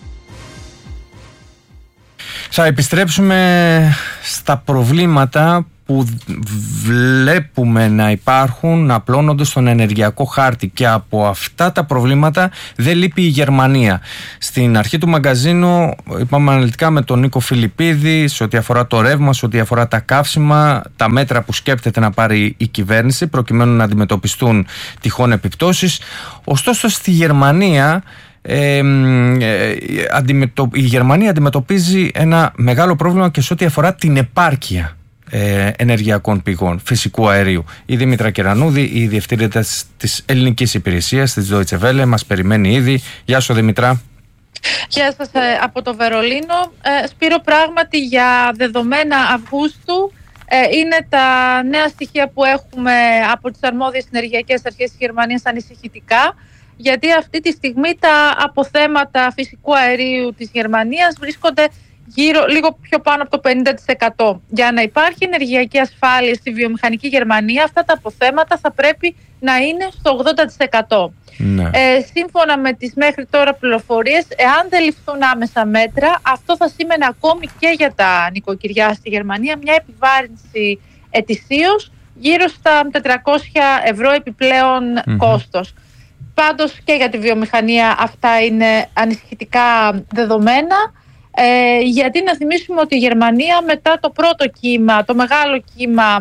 Θα επιστρέψουμε στα προβλήματα που βλέπουμε να υπάρχουν, να απλώνονται στον ενεργειακό χάρτη, και από αυτά τα προβλήματα δεν λείπει η Γερμανία. Στην αρχή του μαγκαζίνου είπαμε αναλυτικά με τον Νίκο Φιλιππίδη σε ό,τι αφορά το ρεύμα, σε ό,τι αφορά τα καύσιμα, τα μέτρα που σκέπτεται να πάρει η κυβέρνηση προκειμένου να αντιμετωπιστούν τυχόν επιπτώσεις. Ωστόσο στη Γερμανία η Γερμανία αντιμετωπίζει ένα μεγάλο πρόβλημα και σε ό,τι αφορά την επάρκεια ενεργειακών πηγών φυσικού αερίου. Η Δήμητρα Κερανούδη, η διευθύντρια της ελληνικής υπηρεσίας της Deutsche Welle, μας περιμένει ήδη. Γεια σου, Δήμητρα. Γεια σας από το Βερολίνο. Σπύρο, πράγματι για δεδομένα Αυγούστου είναι τα νέα στοιχεία που έχουμε από τις αρμόδιες ενεργειακές αρχές της Γερμανίας ανησυχητικά, γιατί αυτή τη στιγμή τα αποθέματα φυσικού αερίου της Γερμανίας βρίσκονται λίγο πιο πάνω από το 50%. Για να υπάρχει ενεργειακή ασφάλεια στη βιομηχανική Γερμανία, αυτά τα αποθέματα θα πρέπει να είναι στο 80%. Ναι. Σύμφωνα με τις μέχρι τώρα πληροφορίες, εάν δεν ληφθούν άμεσα μέτρα, αυτό θα σήμαινε ακόμη και για τα νοικοκυριά στη Γερμανία μια επιβάρυνση ετησίως γύρω στα 400 ευρώ επιπλέον κόστος. Πάντως και για τη βιομηχανία αυτά είναι ανησυχητικά δεδομένα. Γιατί να θυμίσουμε ότι η Γερμανία μετά το πρώτο κύμα, το μεγάλο κύμα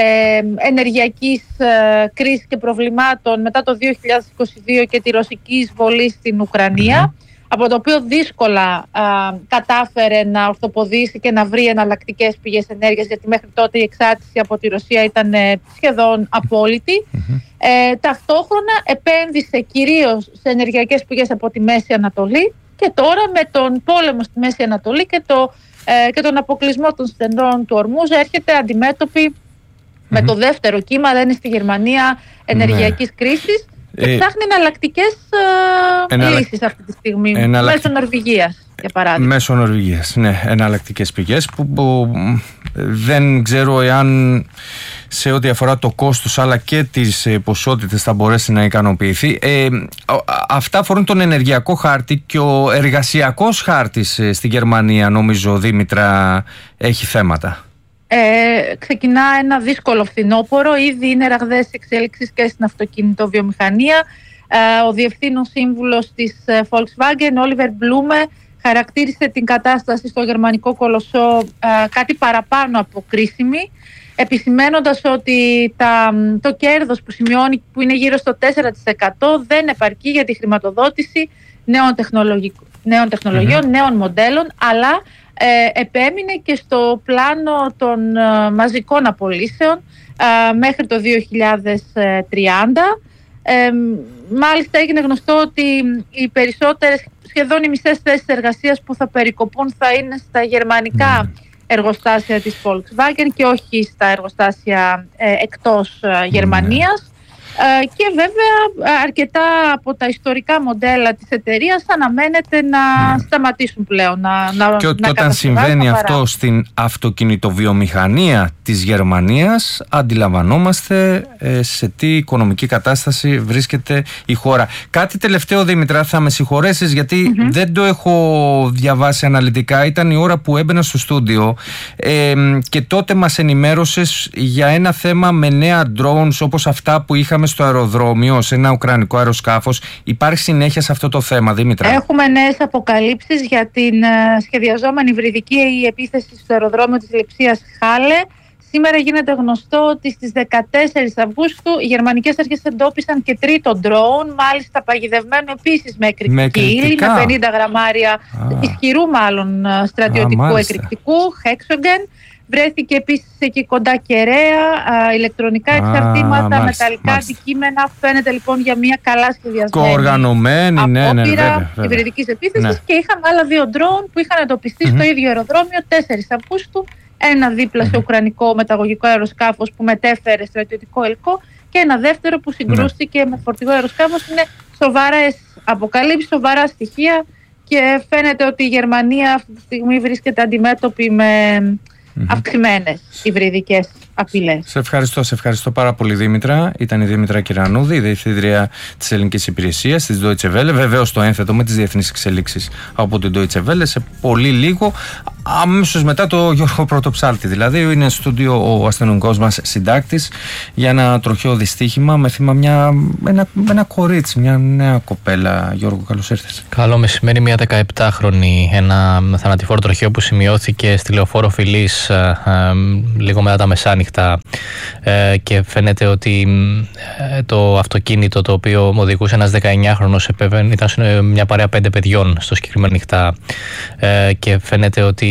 ενεργειακής κρίσης και προβλημάτων μετά το 2022 και τη ρωσική εισβολή στην Ουκρανία, από το οποίο δύσκολα κατάφερε να ορθοποδήσει και να βρει εναλλακτικές πηγές ενέργειας, γιατί μέχρι τότε η εξάρτηση από τη Ρωσία ήταν σχεδόν απόλυτη. Ταυτόχρονα επένδυσε κυρίως σε ενεργειακές πηγές από τη Μέση Ανατολή, και τώρα με τον πόλεμο στη Μέση Ανατολή και τον αποκλεισμό των στενών του Ορμούζ έρχεται αντιμέτωπη με το δεύτερο κύμα, δεν είναι στη Γερμανία, ενεργειακής κρίσης, και ψάχνει εναλλακτικές λύσεις αυτή τη στιγμή, μέσω Νορβηγίας για παράδειγμα. Μέσω Νορβηγίας, ναι, εναλλακτικές πηγές που δεν ξέρω εάν σε ό,τι αφορά το κόστος αλλά και τις ποσότητες θα μπορέσει να ικανοποιηθεί. Αυτά αφορούν τον ενεργειακό χάρτη, και ο εργασιακός χάρτης στη Γερμανία, νομίζω, Δήμητρα, έχει θέματα. Ξεκινά ένα δύσκολο φθινόπωρο. Ήδη είναι ραγδαίες εξέλιξεις και στην αυτοκινητοβιομηχανία. Ο διευθύνων σύμβουλος της Volkswagen, Oliver Blume, χαρακτήρισε την κατάσταση στο γερμανικό κολοσσό κάτι παραπάνω από κρίσιμη, επισημένοντας ότι το κέρδος που σημειώνει, που είναι γύρω στο 4%, δεν επαρκεί για τη χρηματοδότηση νέων τεχνολογιών, νέων μοντέλων, αλλά επέμεινε και στο πλάνο των μαζικών απολύσεων μέχρι το 2030. Μάλιστα έγινε γνωστό ότι οι περισσότερες, σχεδόν οι μισές θέσεις εργασίας που θα περικοπούν θα είναι στα γερμανικά εργοστάσια της Volkswagen και όχι στα εργοστάσια εκτός Γερμανίας. Και βέβαια αρκετά από τα ιστορικά μοντέλα της εταιρείας αναμένεται να σταματήσουν πλέον. Και όταν συμβαίνει αυτό στην αυτοκινητοβιομηχανία της Γερμανίας, αντιλαμβανόμαστε σε τι οικονομική κατάσταση βρίσκεται η χώρα. Κάτι τελευταίο, Δήμητρα, θα με συγχωρέσεις γιατί δεν το έχω διαβάσει αναλυτικά. Ήταν η ώρα που έμπαινα στο στούντιο και τότε μας ενημέρωσες για ένα θέμα με νέα drones όπως αυτά που είχαμε στο αεροδρόμιο, σε ένα ουκρανικό αεροσκάφος. Υπάρχει συνέχεια σε αυτό το θέμα, Δήμητρα? Έχουμε νέες αποκαλύψεις για την σχεδιαζόμενη υβριδική επίθεση στο αεροδρόμιο της Λειψίας Χάλε. Σήμερα γίνεται γνωστό ότι στις 14 Αυγούστου οι γερμανικές αρχές εντόπισαν και τρίτο ντρόουν, μάλιστα παγιδευμένο επίσης με εκρηκτική ύλη, με 50 γραμμάρια ισχυρού μάλλον στρατιωτικού εκρηκτικού, Hexogen. Βρέθηκε επίσης εκεί κοντά κεραία, ηλεκτρονικά εξαρτήματα, μεταλλικά αντικείμενα. Φαίνεται λοιπόν για μια καλά σχεδιασμένη οργανωμένη απόπειρα υβριδικής επίθεσης. Και είχαμε άλλα 2 ντρόουν που είχαν εντοπιστεί στο ίδιο αεροδρόμιο 4 Αυγούστου. Ένα δίπλα σε ουκρανικό μεταγωγικό αεροσκάφος που μετέφερε στρατιωτικό υλικό και ένα δεύτερο που συγκρούστηκε με φορτηγό αεροσκάφος. Είναι σοβαρές αποκαλύψεις, σοβαρά στοιχεία και φαίνεται ότι η Γερμανία αυτή τη στιγμή βρίσκεται αντιμέτωπη με αυξημένες υβριδικές απειλές. Σε ευχαριστώ πάρα πολύ, Δήμητρα. Ήταν η Δήμητρα Κυρανούδη, η Διευθύντρια της Ελληνικής Υπηρεσίας της Deutsche Welle. Βεβαίως το ένθετο με τις διεθνείς εξελίξεις από την Deutsche Welle σε πολύ λίγο, αμέσως μετά το Γιώργο Πρωτοψάλτη. Δηλαδή, είναι στο στούντιο ο αστυνομικός μας συντάκτης για ένα τροχαίο δυστύχημα με θύμα ένα κορίτσι, μια νέα κοπέλα. Γιώργο, καλώς ήρθες. Καλό μεσημέρι, μια 17χρονη, ένα θανατηφόρο τροχαίο που σημειώθηκε στη Λεωφόρο Φιλής λίγο μετά τα μεσάνυχτα και φαίνεται ότι το αυτοκίνητο το οποίο οδηγούσε ένας 19χρονος ήταν σε μια παρέα 5 παιδιών στο συγκεκριμένο νυχτά και φαίνεται ότι